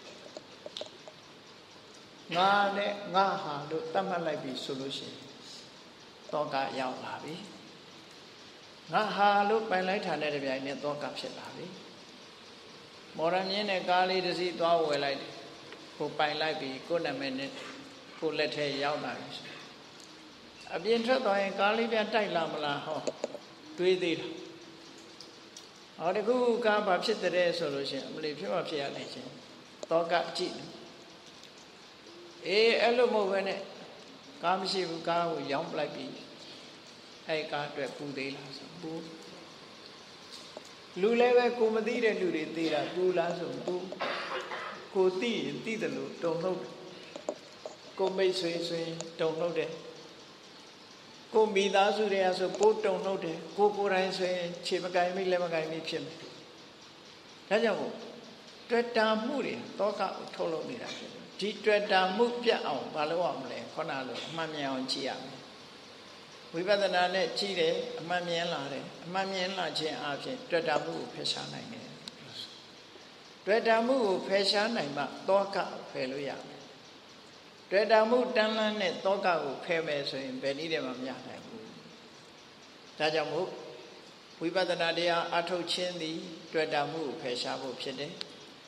ငါနဲ့ငါဟာလို့တတ်မှတ်လိုက်ပြီဆိုလို့ရှိရင်တောကရောက်လာပြီငါဟာလို့ပိုင်လိုက်တာနဲ့တပြိုင်နက်တောကဖြစ်လာပြီမော်ရမြင်းနဲ့ကားလေးတစ်စီးသွားဝယ်လိုက်တယ်ကိုပိုင်လိုက်ပြီကိုနာမည်နဲ့ကိုလက်ထဲရောက်လာပြီအပြင်ထွက်သွားရင်ကားလေးပြန်တိုက်လာမလားဟောတွေးသေးတာဟောတခုကားဘာဖြစ်တဲ့ဆိုလို့ရှိရင်အမလီဖြစ်မှဖြစ်ရနိုင်ချင်းတောကကြည့်အေးအဲ့လိုမဟုတ်ဘဲနဲ့ကားမရှိဘူးကားကိုရောင်းပလိုက်ပြီအဲ့ကားအတွက်ပူသေးလားဆိုပူလူလည်းပဲကိုမသိတဲ့လူတွေသိတာပူလားဆိုပူကိုသိရင်သိတယ်လို့တုံ့လို့ကိုမိတ်ဆွေဆွေတုံ့လို့တယ်ကိုမိသားစုတွေကဆိုပိုးတုံနှုတ်တယ်ကိုကိုယ်တိုင်ဆိုရင်ခြေမကင်မိလက်မကင်မိဖြစ်မယ်ဒါကြောင့်မို့တွေ့တာမှုတွေတောကကိုထုတ်လုပ်နေတာဖြစ်တယ်ဒီတွေ့တာမှုပြတ်အောင်မလုပ်အောင်မလဲခုနလိုအမှန်မြင်အောင်ကြည့်ရမယ်ဝိပဿနာနဲ့ကြည့်တယ်အမှန်မြင်လာတယ်အမှန်မြင်လာခြင်းအပြင်တွေ့တာမှုကိုဖယ်ရှားနိုင်တယ်တွေ့တာမှုကိုဖယ်ရှားနိုင်မှတောကဖယ်လို့ရမယ်တွေ့တာမှုတန်းလန်းနဲ့တောကကိုဖယ်မယ်ဆိုရင်ဘယ်နည်းတည်းမှမရနိုင်ဘူးဒါကြောင့်မို့ဝိပဿနာတရားအထုတ်ခြင်းသည်တွေ့တာမှုကိုဖယ်ရှားဖို့ဖြစ်တယ်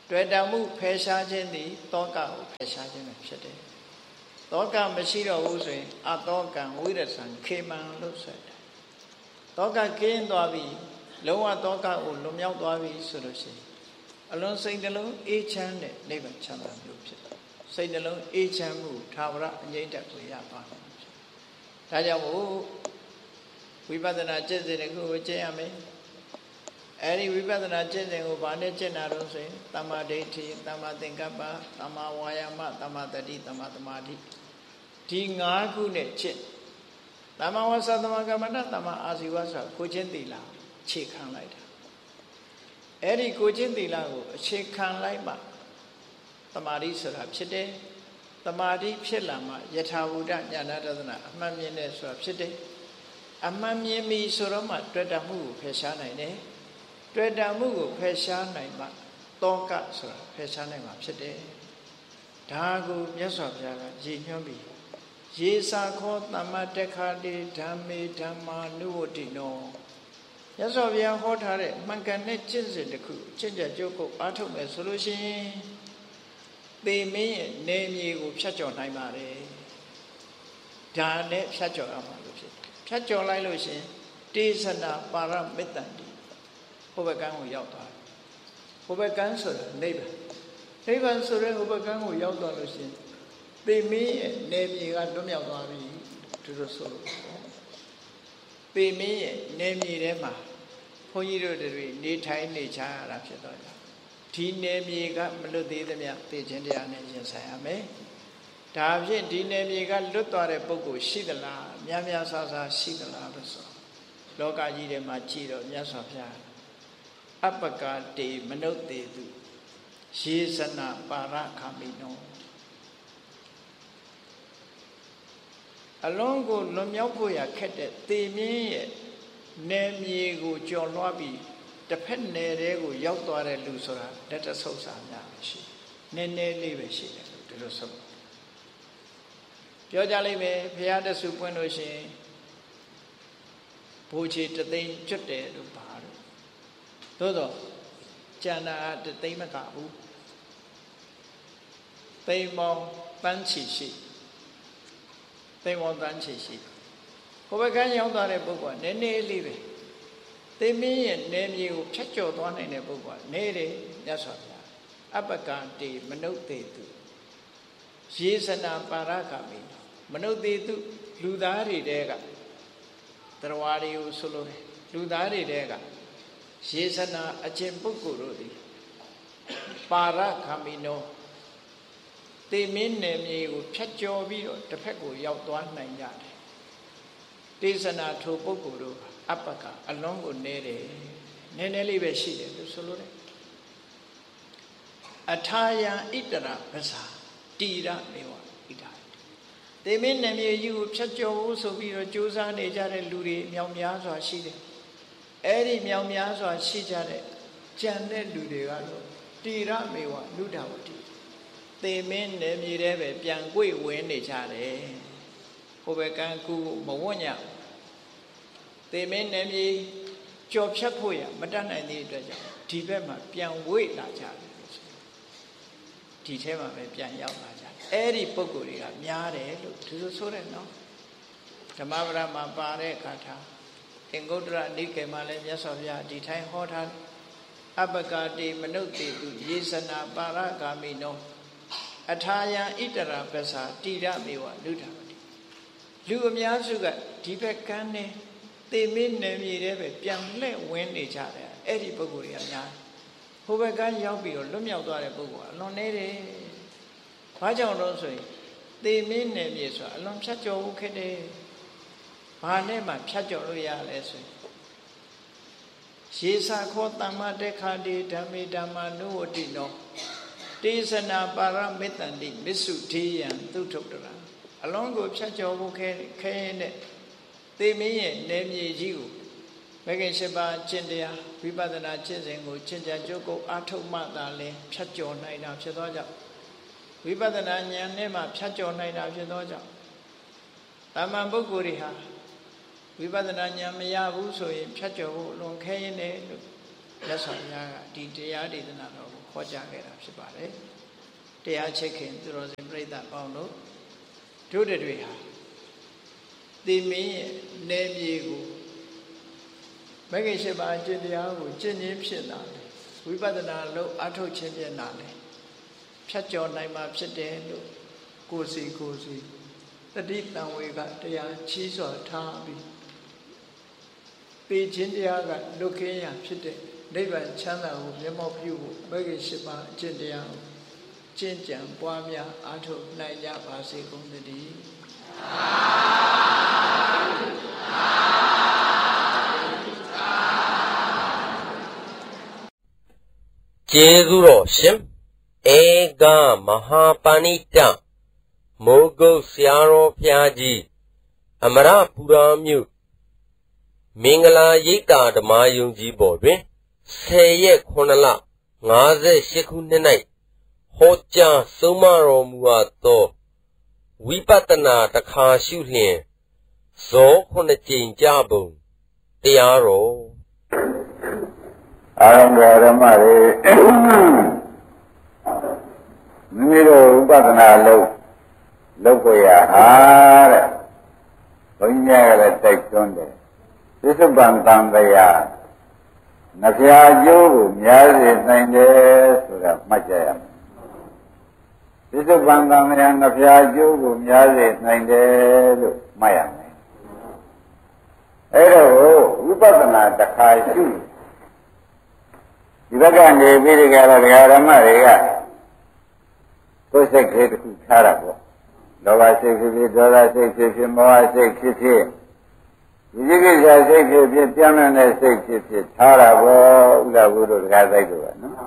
တွေ့တာမှုဖယ်ရှားခြင်းသည်တောကကိုဖယ်ရှားခြင်းပဲဖြစ်တယ်တောကမရှိတော့ဘူးဆိုရင်အတောကံဝိရဇံခေမံလို့ဆိုတယ်တောကကင်းသွားပြီလုံးဝတောကကိုလွန်မြောက်သွားပြီဆိုလို့ရှိရင်အလွန်စိတ်နှလုံးအေးချမ်းတဲ့နိဗ္ဗာန်ချမ်းသာမျိုးဖြစ်တယ်စိတ်နှလုံးအေးချမ်းမှုသာဝရအငြိမ့်တက်ကိုရသွားတယ်ဒါကြောင့်မို့ဝိပဿနာကျင့်စဉ်တစ်ခုကိုကျင့်ရမယ်အဲဒီဝိပဿနာကျင့်စဉ်ကိုဘာနဲ့ကျင့်တာတော့ဆိုရင်သမ္မာဒိဋ္ဌိသမ္မာသင်္ကပ္ပသမ္မာဝါယာမသမ္မာတတိသမ္မာသမာဓိဒီ၅ခုနဲ့ကျင့်သမ္မာဝါစာသမ္မာကမ္မန္တသမ္မာအာဇီဝဆိုတာကိုကျင့်သီလခြေခံလိုက်တာအဲ့ဒီကိုကျင့်သီလကိုအခြေခံလိုက်မှသမာဓိဆိုတာဖြစ်တယ်သမာဓိဖြစ်လာမှယထာဘူတဉာဏတဒနာအမှန်မြင်တယ်ဆိုတာဖြစ်တယ်အမှန်မြင်ပြီဆိုတော့မှတွေ့တာမှုကိုဖယ်ရှားနိုင်တယ်တွေ့တာမှုကိုဖယ်ရှားနိုင်မှတောကဆိုတာဖယ်ရှားနိုင်မှာဖြစ်တယ်ဒါကိုမြတ်စွာဘုရားကရည်ညွှန်းပြီးယေစာခောသမ္မတက္ခတိဓမ္မေဓမ္မာနုဝတိနောမြတ်စွာဘုရားဟောထားတဲ့မှန်ကန်တဲ့ကျင့်စဉ်တစ်ခုကျင့်ကြံကြိုးကိုအားထုတ်မယ်ဆိုလို့ရှိရင်သေမင်းရဲ့နေမြေကိုဖြတ်ကျော်နိုင်ပါတယ်ဒါနဲ့ဖြတ်ကျော်ရမှာလို့ဖြစ်ဖြတ်ကျော်လိုက်လို့ရှိရင်တေသနာပါရမေတ္တန်ဒီဟိုဘက်ကန်းကိုရောက်သွားတယ်ဟိုဘက်ကန်းဆိုတာနိဗ္ဗာန်နိဗ္ဗာန်ဆိုတဲ့ဟိုဘက်ကန်းကိုရောက်သွားလို့ရှိရင်သေမင်းရဲ့နေမြေကလွတ်မြောက်သွားပြီသူတို့ဆိုလို့သေမင်းရဲ့နေမြေထဲမှာဘုန်းကြီးတို့တွေနေထိုင်နေကြရတာဖြစ်တော့တယ်ဒီနေမြေကမလွတ်သေးသမျှသိခြင်းတရားနဲ့ရင်ဆိုင်ရမယ်ဒါဖြင့်ဒီနေမြေကလွတ်သွားတဲ့ပုဂ္ဂိုလ်ရှိသလားများများဆဆရှိသလားလို့ဆိုလောကကြီးထဲမှာကြည့်တော့မြတ်စွာဘုရားအပ္ပကာတေမနုဿေတုယေဇနာပါရခာမိနောအလုံးကိုလွန်မြောက်ဖို့ရခက်တဲ့သေမင်းရဲ့နယ်မြေကိုကျော်လွှားပြီးတစ်ဖက်နယ်တွေကိုရောက်သွားတဲ့လူဆိုတာလက်တဆုပ်စာများရှိနည်းနည်းလေးပဲရှိတယ်လို့ဒီလိုဆိုပြောကြလိမ့်မယ်ဘုရားတဆူပွင့်လို့ရှိရင်ဘိုးချေတသိန်းကျွတ်တယ်လို့ပါတော့သို့တော့ကျန်တာတသိန်းမကဘူးသိန်းပေါင်းတန်းချီရှိသိန်းပေါင်းတန်းချီရှိဟိုဘက်ကရောက်သွားတဲ့ပုဂ္ဂိုလ်ကနည်းနည်းလေးပဲသေမင်းရဲ့နေမြေကိုဖြတ်ကျော်သွားနိုင်တဲ့ပုဂ္ဂိုလ်ကနေတယ်မြတ်စွာဘုရားအပ္ပကံတေမနုဿေတုယေဇနာပါရဂမိမနုဿေတုလူသားတွေတဲကတရားတွေကိုဆိုလို့လူသားတွေတဲကယေဇနာအကျင့်ပုဂ္ဂိုလ်တို့သည်ပါရဂမိနောသေမင်းနေမြေကိုဖြတ်ကျော်ပြီးတော့တစ်ဖက်ကိုရောက်သွားနိုင်ကြတယ်တေသနာထိုပုဂ္ဂိုလ်တို့အပ္ပကအလုံးကိုနေတယ်နည်းနည်းလေးပဲရှိတယ်လို့ဆိုလို့တယ်အထာယံဣတရပဇာတိရမေဝဣတာသေမင်းနမြေကြီးကိုဖြတ်ကျော်ဖို့ဆိုပြီးတော့ကြိုးစားနေကြတဲ့လူတွေမြောက်များစွာရှိတယ်အဲ့ဒီမြောက်များစွာရှိကြတဲ့ကြံတဲ့လူတွေကတော့တိရမေဝနုဒဝတိသေမင်းနမြေထဲပဲပြန်ကြွေဝင်နေကြတယ်ဟိုဘက်ကန်းကူမဝတ်ညသေမင်းနယ်မြေကြော်ဖြတ်ဖို့ရမတတ်နိုင်တဲ့အတွက်ကြောင့်ဒီဘက်မှာပြန်ဝေ့လာကြတယ်လို့ဆိုဒီထဲမှာပဲပြန်ရောက်လာကြတယ်အဲ့ဒီပုံကိုယ်တွေကများတယ်လို့သူတို့ဆိုတယ်နော်ဓမ္မပဒမှာပါတဲ့အခါထားအင်္ဂုတ္တရနိကေမှာလည်းမြတ်စွာဘုရားဒီထိုင်ဟောထားအပ္ပကာတိမနုဿေတုယေဇနာပါရဂာမိနောအထာယံဣတရပဇာတိရမေဝနုဒ္ဓဝတိလူအများစုကဒီဘက်ကန်းနဲ့သေမင်းနယ်မြေထဲပဲပြန်လှည့်ဝင်နေကြတယ်အဲ့ဒီပုဂ္ဂိုလ်တွေကများဟိုဘက်ကရောက်ပြီးတော့လွတ်မြောက်သွားတဲ့ပုဂ္ဂိုလ်ကအလွန်နေတယ်ဘာကြောင့်လို့ဆိုရင်သေမင်းနယ်မြေဆိုတာအလွန်ဖြတ်ကျော်ဖို့ခက်တယ်ဘာနဲ့မှဖြတ်ကျော်လို့ရလဲဆိုရင်ယေစာခောသမ္မာတေခာတိဓမ္မေဓမ္မာနုဝတိနောတေသနာပါရမေတ္တန္တိမစ္စုထေယံသုထုတ္တရာအလုံးကိုဖြတ်ကျော်ဖို့ခဲခဲတဲ့သေမင်းရဲ့နေမြေကြီးကိုမဂ္ဂင်၈ပါးကျင့်တရားဝိပဿနာကျင့်စဉ်ကိုကျင့်ကြံကြိုးကိုအားထုတ်မှသာလင်ဖြတ်ကျော်နိုင်တာဖြစ်သောကြောင့်ဝိပဿနာဉာဏ်နဲ့မှဖြတ်ကျော်နိုင်တာဖြစ်သောကြောင့်တာမန်ပုဂ္ဂိုလ်တွေဟာဝိပဿနာဉာဏ်မရဘူးဆိုရင်ဖြတ်ကျော်ဖို့လွန်ခဲရင်းနဲ့လို့မြတ်စွာဘုရားကဒီတရားဒေသနာတော်ကိုဟောကြားခဲ့တာဖြစ်ပါတယ်တရားချစ်ခင်သူတော်စင်ပြိဿပေါင်းတို့တို့တွေဟာသီမင်းရဲ့နေမြေကိုမဂ္ဂင်၈ပါးအကျင့်တရားကိုကျင့်ခြင်းဖြစ်လာတယ်ဝိပဿနာလို့အထုတ်ခြင်းဖြစ်လာတယ်ဖြတ်ကျော်နိုင်မှာဖြစ်တယ်လို့ကိုယ်စီကိုယ်စီတတိတံဝေကတရားချီးစွာထားပြီးပေခြင်းတရားကလွတ်ကင်းရာဖြစ်တဲ့နိဗ္ဗာန်ချမ်းသာကိုမျက်မှောက်ပြုဖို့မဂ္ဂင်၈ပါးအကျင့်တရားကိုကျင့်ကြံပွားများအားထုတ်နိုင်ကြပါစေကုန်သတည်းကျေးဇူးတော်ရှင်ဧကမဟာပါဏိတမိုးကုတ်ဆရာတော်ဘုရားကြီးအမရပူရာမြို့မင်္ဂလာရိပ်သာဓမ္မယုံကြည်ပေါ်တွင်ဆယ်ရက်ခုနှစ်လငါးဆယ်ရှစ်ခုနှစ်၌ဟောကြားဆုံးမတော်မူအပ်သောဝိပဿနာတခါရှုလျင်ဇောခုနှစ်ကြိမ်ကြပုံတရားတော်အာရမဓမ္မတွေမိမိတို့ဥပဒနာလုပ်လုပ်ကိုရဟာတဲ့ဘုန်းကြီးကလည်းတိုက်တွန်းတယ်သစ္စာပန်တန်တရားနှဖျားကျိုးကိုများစေနိုင်တယ်ဆိုတာမှတ်ကြရမယ်သစ္စာပန်တန်တရားနှဖျားကျိုးကိုများစေနိုင်တယ်လို့မှတ်ရမယ်အဲ့တော့ဝိပဿနာတစ်ခါရှိဒီဘက်ကနေပြီးဒီကရတရားဓမ္မတွေကကိုယ်စိတ်ကလေးတစ်ခုထားတာပေါ့လောဘစိတ်ဖြစ်ဖြစ်ဒေါသစိတ်ဖြစ်ဖြစ်မောဟစိတ်ဖြစ်ဖြစ်ဒီကိစ္စစိတ်ဖြစ်ဖြစ်ပြောင်းတဲ့စိတ်ဖြစ်ဖြစ်ထားတာပေါ့ဥဒ္ဒဘုဒ္ဓတရားစိတ်တို့ကနော်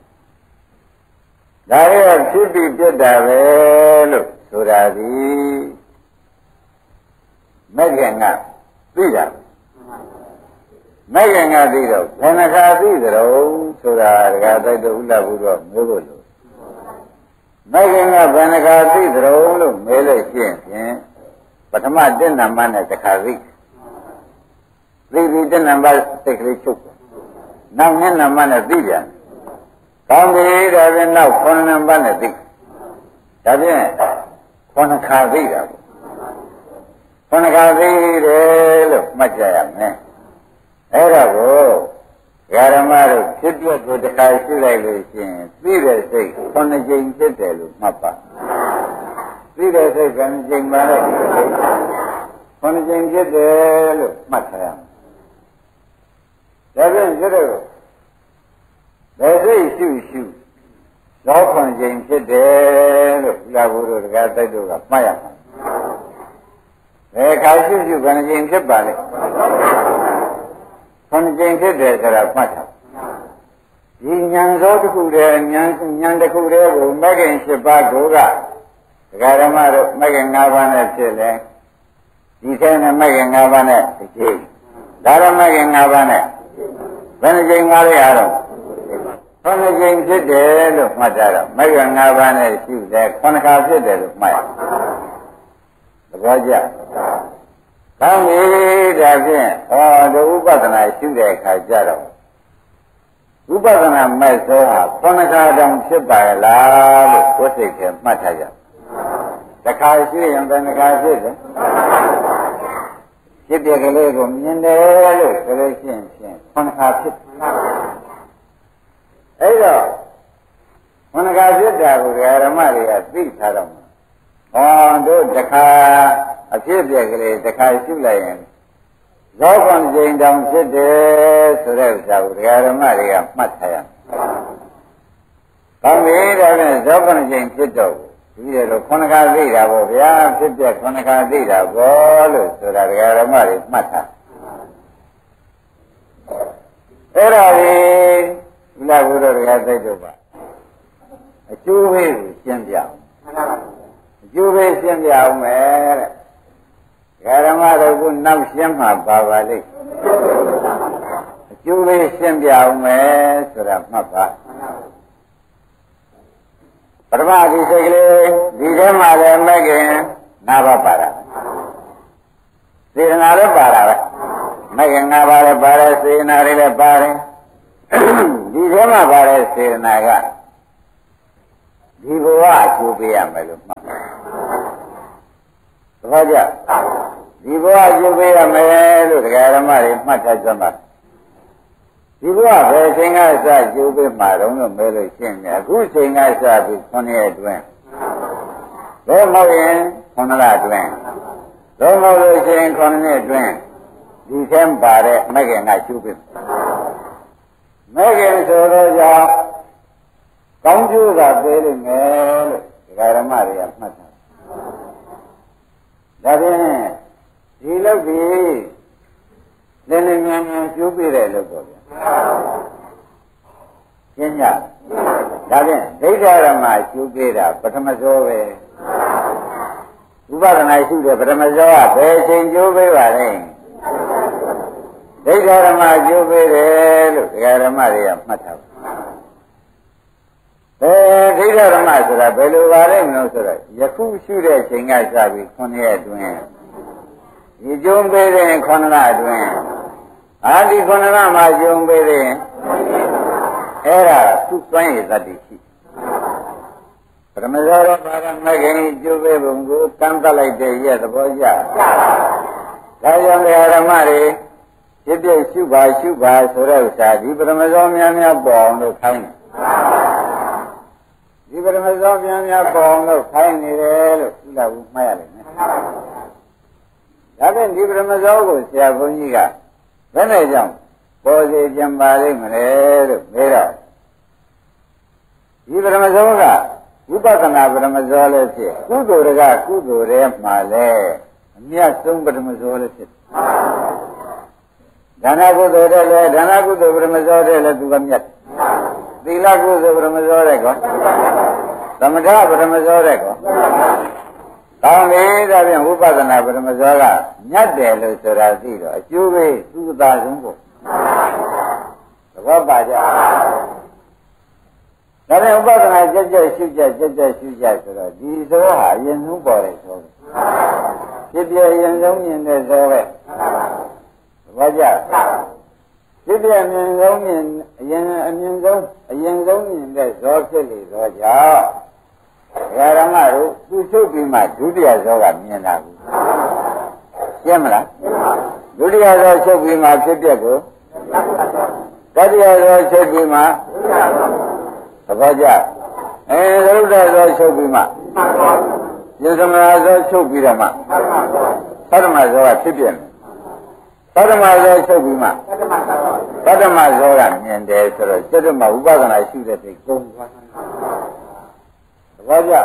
ဒါရဖြစ်ပြီးပြတ်တာပဲလို့ဆိုတာဒီမဂ္ဂင်ကသိတာမဂ္ဂင်ကသိတော့ဘယ်နှခါသိကြတော့ဆိုတာတရားစိတ်တို့ဥဒ္ဒဘုဒ္ဓမျိုးလို့လို့မဂ္ဂင်ကဘယ်နှခါသိကြတော့လို့မဲလို့ရှိရင်ပထမတဏ္ဍမနဲ့တစ်ခါသိသိပြီးတဏ္ဍမစိတ်ကလေးချုပ်နောက်မျက်နှာမနဲ့သိပြန်ကောင်းပြီဒါပြန်နောက်ခုနှစ်နံပါတ်နဲ့သိဒါပြန်ခုနှစ်ခါသိတာပေါ့ခုနှစ်ခါသိတယ်လို့မှတ်ကြရမယ်အဲ့ဒါကိုဓမ္မတို့ဖြစ်ပြကိုတစ်ခါရှိလိုက်လို့ရှိရင်သိတဲ့စိတ်ခုနှစ်ကြိမ်ဖြစ်တယ်လို့မှတ်ပါသိတဲ့စိတ်ကနှစ်ကြိမ်ပါလို့ခုနှစ်ကြိမ်ဖြစ်တယ်လို့မှတ်ထားရမယ်ဒါပြန်ကျတော့ဘယ်စိတ်ရှုရှုသောခုနှစ်ကြိမ်ဖြစ်တယ်လို့လာဘုရားတရားတိုက်တို့ကမှတ်ရမှာဘယ်ခါရှုရှုဘယ်နှစ်ကြိမ်ဖြစ်ပါလဲခုနှစ်ကြိမ်ဖြစ်တယ်ဆိုတာမှတ်ထားဒီဉာဏ်သောတစ်ခုတည်းဉာဏ်ဉာဏ်တစ်ခုတည်းကိုမဂ္ဂင်၈ပါးကိုကဒကာဓမ္မတို့မဂ္ဂင်၅ပါးနဲ့ဖြစ်လဲဒီထဲနဲ့မဂ္ဂင်၅ပါးနဲ့တစ်ကြိမ်ဒါရမဂ္ဂင်၅ပါးနဲ့ဘယ်နှကြိမ်ပါလဲအားတော့ခုနှစ်ကြိမ်ဖြစ်တယ်လို့မှတ်ကြတော့မဂ္ဂင်၅ပါးနဲ့ရှိတယ်ခုနှစ်ခါဖြစ်တယ်လို့မှတ်ရသဘောကျကောင်းပြီဒါဖြင့်ဟောဒီဥပဒနာရှိတဲ့အခါကျတော့ဥပဒနာမဲ့သောဟာခုနှစ်ခါတောင်ဖြစ်ပါလားလို့ကိုယ်စိတ်ကမှတ်ထားကြတခါရှိရင်ဘယ်နှခါဖြစ်လဲဖြစ်ပြကလေးကိုမြင်တယ်လို့ဆိုလို့ရှိရင်ခုနှစ်ခါဖြစ်အဲ့တော့ခုနှစ်ခါဖြစ်တာကိုဓမ္မတွေကသိထားတော့မှာဟောတို့တခါအဖြစ်ပြက်ကလေးတခါရှုလိုက်ရင်ဇောကွန်ကျင်တောင်ဖြစ်တယ်ဆိုတဲ့ဥစ္စာကိုဓမ္မတွေကမှတ်ထားရမယ်။ကောင်းပြီဒါဖြင့်ဇောကွန်ကျင်ဖြစ်တော့ဒီလိုခုနှစ်ခါသိတာပေါ့ဗျာဖြစ်ပြခုနှစ်ခါသိတာပေါ့လို့ဆိုတာဓမ္မတွေမှတ်ထား။အဲ့ဒါဒီလာဘုရားတရားသိတော့ပါအကျိုးပေးကိုရှင်းပြအောင်အကျိုးပေးရှင်းပြအောင်မယ်တဲ့ဓမ္မတို့ကနောက်ရှင်းမှာပါပါလိမ့်အကျိုးပေးရှင်းပြအောင်မယ်ဆိုတာမှတ်ပါပထမဒီစိတ်ကလေးဒီထဲမှာလည်းမကင်၅ပါးပါတာစေတနာလည်းပါတာပဲမကင်၅ပါးလည်းပါတယ်စေတနာတွေလည်းပါတယ်ဒီထဲမှာပါတဲ့စေတနာကဒီဘဝအကျိုးပေးရမယ်လို့မှတ်ပါသဘောကျဒီဘဝအကျိုးပေးရမယ်လို့တရားဓမ္မတွေမှတ်ထားကြမှာဒီဘဝဘယ်ချိန်ကစကျိုးပေးမှာတော့လို့မဲလို့ရှင်းတယ်အခုချိန်ကစပြီးခုနှစ်ရက်အတွင်းဘယ်မဟုတ်ရင်ခုနှစ်လအတွင်းတော့မဟုတ်လို့ရှိရင်ခုနှစ်အတွင်းဒီထဲမှာပါတဲ့မဂ္ဂင်ကကျိုးပေးမဂ္ဂင်ဆိုတော့ကြောင့်ကောင်းကျိုးကပေးလိမ့်မယ်လို့ဒကာဓမ္မတွေကမှတ်ထားဒါဖြင့်ဒီလောက်ပြီးလင်းလင်းမြန်မြန်ကျိုးပေးတယ်လို့ပြောပြန်ရှင်းကြဒါဖြင့်ဒိဋ္ဌဓမ္မကျိုးပေးတာပထမဆုံးပဲဥပဒနာရှိတဲ့ပထမဇောကဘယ်ချိန်ကျိုးပေးပါလဲဒိဋ္ဌဓမ္မကျိုးပေးတယ်လို့ဒကာဓမ္မတွေကမှတ်ထားပါဘယ်ဒိဋ္ဌဓမ္မဆိုတာဘယ်လိုပါလဲမလို့ဆိုတော့ယခုရှိတဲ့ချိန်ကစပြီးခုနှစ်ရက်အတွင်းဒီကျိုးပေးတဲ့ခုနှစ်လအတွင်းအာဒီခုနှစ်လမှာကျိုးပေးတဲ့အဲ့ဒါသူ့စွမ်းရည်သတ္တိရှိပရမဇောရပါရမဂ္ဂင်ကျိုးပေးပုံကိုတန်းတက်လိုက်တဲ့ရဲ့သဘောကျဒါကြောင့်ဓမ္မတွေပြည့်ပြည့်ရှုပါရှုပါဆိုတဲ့ဥစ္စာဒီပရမဇောများများပေါ်အောင်လို့ခိုင်းတယ်ဒီပရမဇောများများပေါ်အောင်လို့ခိုင်းနေတယ်လို့ဥလာဘူးမှတ်ရလိမ့်မယ်ဒါဖြင့်ဒီပရမဇောကိုဆရာဘုန်းကြီးကဘယ်နဲ့ကြောင့်ပေါ်စေပြန်ပါလိမ့်မလဲလို့မေးတော့ဒီပရမဇောကဝိပဿနာပရမဇောလည်းဖြစ်ကုသိုလ်ကကုသိုလ်ရဲ့မှာလည်းအမြတ်ဆုံးပရမဇောလည်းဖြစ်ဒါနကုသိုလ်တဲ့လည်းဒါနကုသိုလ်ပရမဇောတဲ့လည်းသူကမြတ်သီလကုသိုလ်ပရမဇောတဲ့ကောသမထပရမဇောတဲ့ကောကောင်းပြီဒါဖြင့်ဝိပဿနာပရမဇောကမြတ်တယ်လို့ဆိုတာသိတော့အကျိုးပဲသူ့သာဆုံးကိုသဘောပါကြဒါနဲ့ဥပဒနာကြက်ကြက်ရှုကြက်ကြက်ကြက်ရှုကြဆိုတော့ဒီသောဟာအရင်ဆုံးပေါ်တယ်ဆိုပဲဖြစ်ပြအရင်ဆုံးမြင်တဲ့သောပဲဘာကြဖြစ်ပြအမြင်ဆုံးမြင်အရင်အမြင်ဆုံးအရင်ဆုံးမြင်တဲ့သောဖြစ်လေသောကြောင့်ဓမ္မတို့သူချုပ်ပြီးမှဒုတိယသောကမြင်တာဘူးရှင်းမလားဒုတိယသောချုပ်ပြီးမှဖြစ်ပြကိုတတိယသောချုပ်ပြီးမှသဘောကျအဲသရုပ်တော်သောချုပ်ပြီးမှယသမနာသောချုပ်ပြီးတော့မှသတ္တမဇောကဖြစ်ပြမယ်သတ္တမဇောချုပ်ပြီးမှသတ္တမဇောကမြင်တယ်ဆိုတော့စိတ္တမဥပဒနာရှိတဲ့စိတ်ကုန်သွားသဘောကျ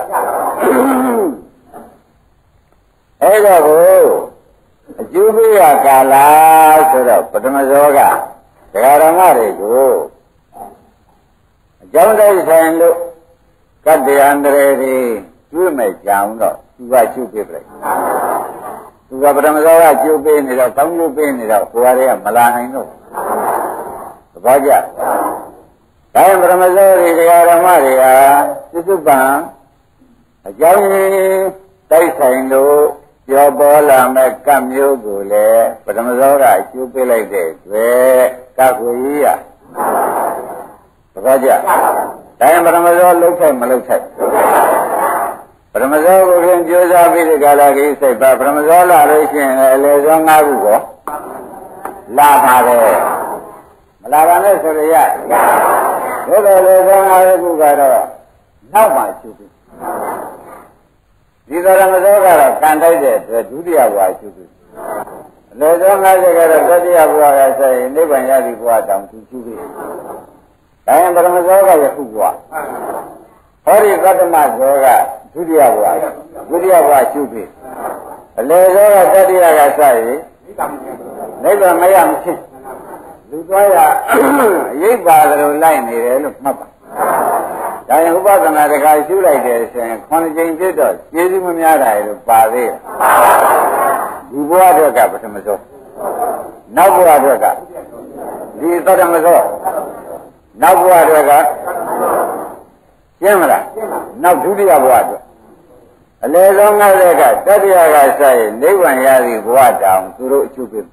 အဲ့တော့ကိုအကျိုးပေးရကာလဆိုတော့ပထမဇောကဒကာရမတွေကိုအကြောင်းတိုင်းဆိုင်လို့ကတ္တယန္တရေတွေကျွေးမဲ့ကြအောင်တော့သူကကျုပ်ပေးပလိုက်သူကပထမဇောကကျုပ်ပေးနေတော့ကောင်းကျုပ်ပေးနေတော့ကိုယ်ရတွေကမလာနိုင်တော့သဘောကျဒါရင်ပထမဇောတွေဒကာရမတွေဟာသစ္စုပ္ပံအကြောင်းတိုက်ဆိုင်လို့ပြောပေါ်လာမဲ့ကပ်မျိုးကိုလည်းပထမဇောကကျိုးပေးလိုက်တဲ့တွေ့ကပ်ကိုကြီးရသဘောကျဒါရင်ပထမဇောလှုပ်ထိုက်မလှုပ်ထိုက်ပထမဇောကိုရင်ကြိုးစားပြီးဒီကလာကြီးစိတ်ပါပထမဇောလာလို့ရှိရင်အလေဇော၅ခုကိုလာပါတယ်မလာပါနဲ့ဆိုရရဘယ်လိုလေဇော၅ခုကတော့နောက်မှကျိုးပြီးဒီသရမဇောကတော့ကံတိုက်တဲ့အတွက်ဒုတိယဘဝရှုပြီအလေဇော၅ချက်ကတော့တတိယဘဝကဆိုရင်နိဗ္ဗာန်ရသည်ဘဝတောင်သူရှုပြီဒါရင်ပရမဇောကယခုဘဝဟောဒီသတ္တမဇောကဒုတိယဘဝဒုတိယဘဝရှုပြီအလေဇောကတတိယကစရင်နိဗ္ဗာန်မရမချင်းလူသွားရအရေးပါတယ်လို့လိုက်နေတယ်လို့မှတ်ပါဒါရင်ဥပဒနာတခါရှုလိုက်တယ်ဆိုရင်ခုနှစ်ကြိမ်ဖြစ်တော့ကျေးဇူးမများတာလို့ပါသေးတယ်ဒီဘဝအတွက်ကပထမဆုံးနောက်ဘဝအတွက်ကဒီသတ္တမဆုံးနောက်ဘဝအတွက်ကရှင်းမလားနောက်ဒုတိယဘဝအတွက်အလေဆုံးငါးတဲ့ကတတိယကစရင်နိဗ္ဗာန်ရသည်ဘဝတောင်သူတို့အချုပ်ပြ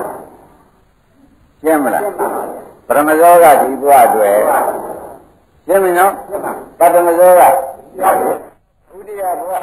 ရှင်းမလားပရမဇောကဒီဘဝအတွက်ရှင်းမနော်ပထမဇောကဥဒိယဘဝ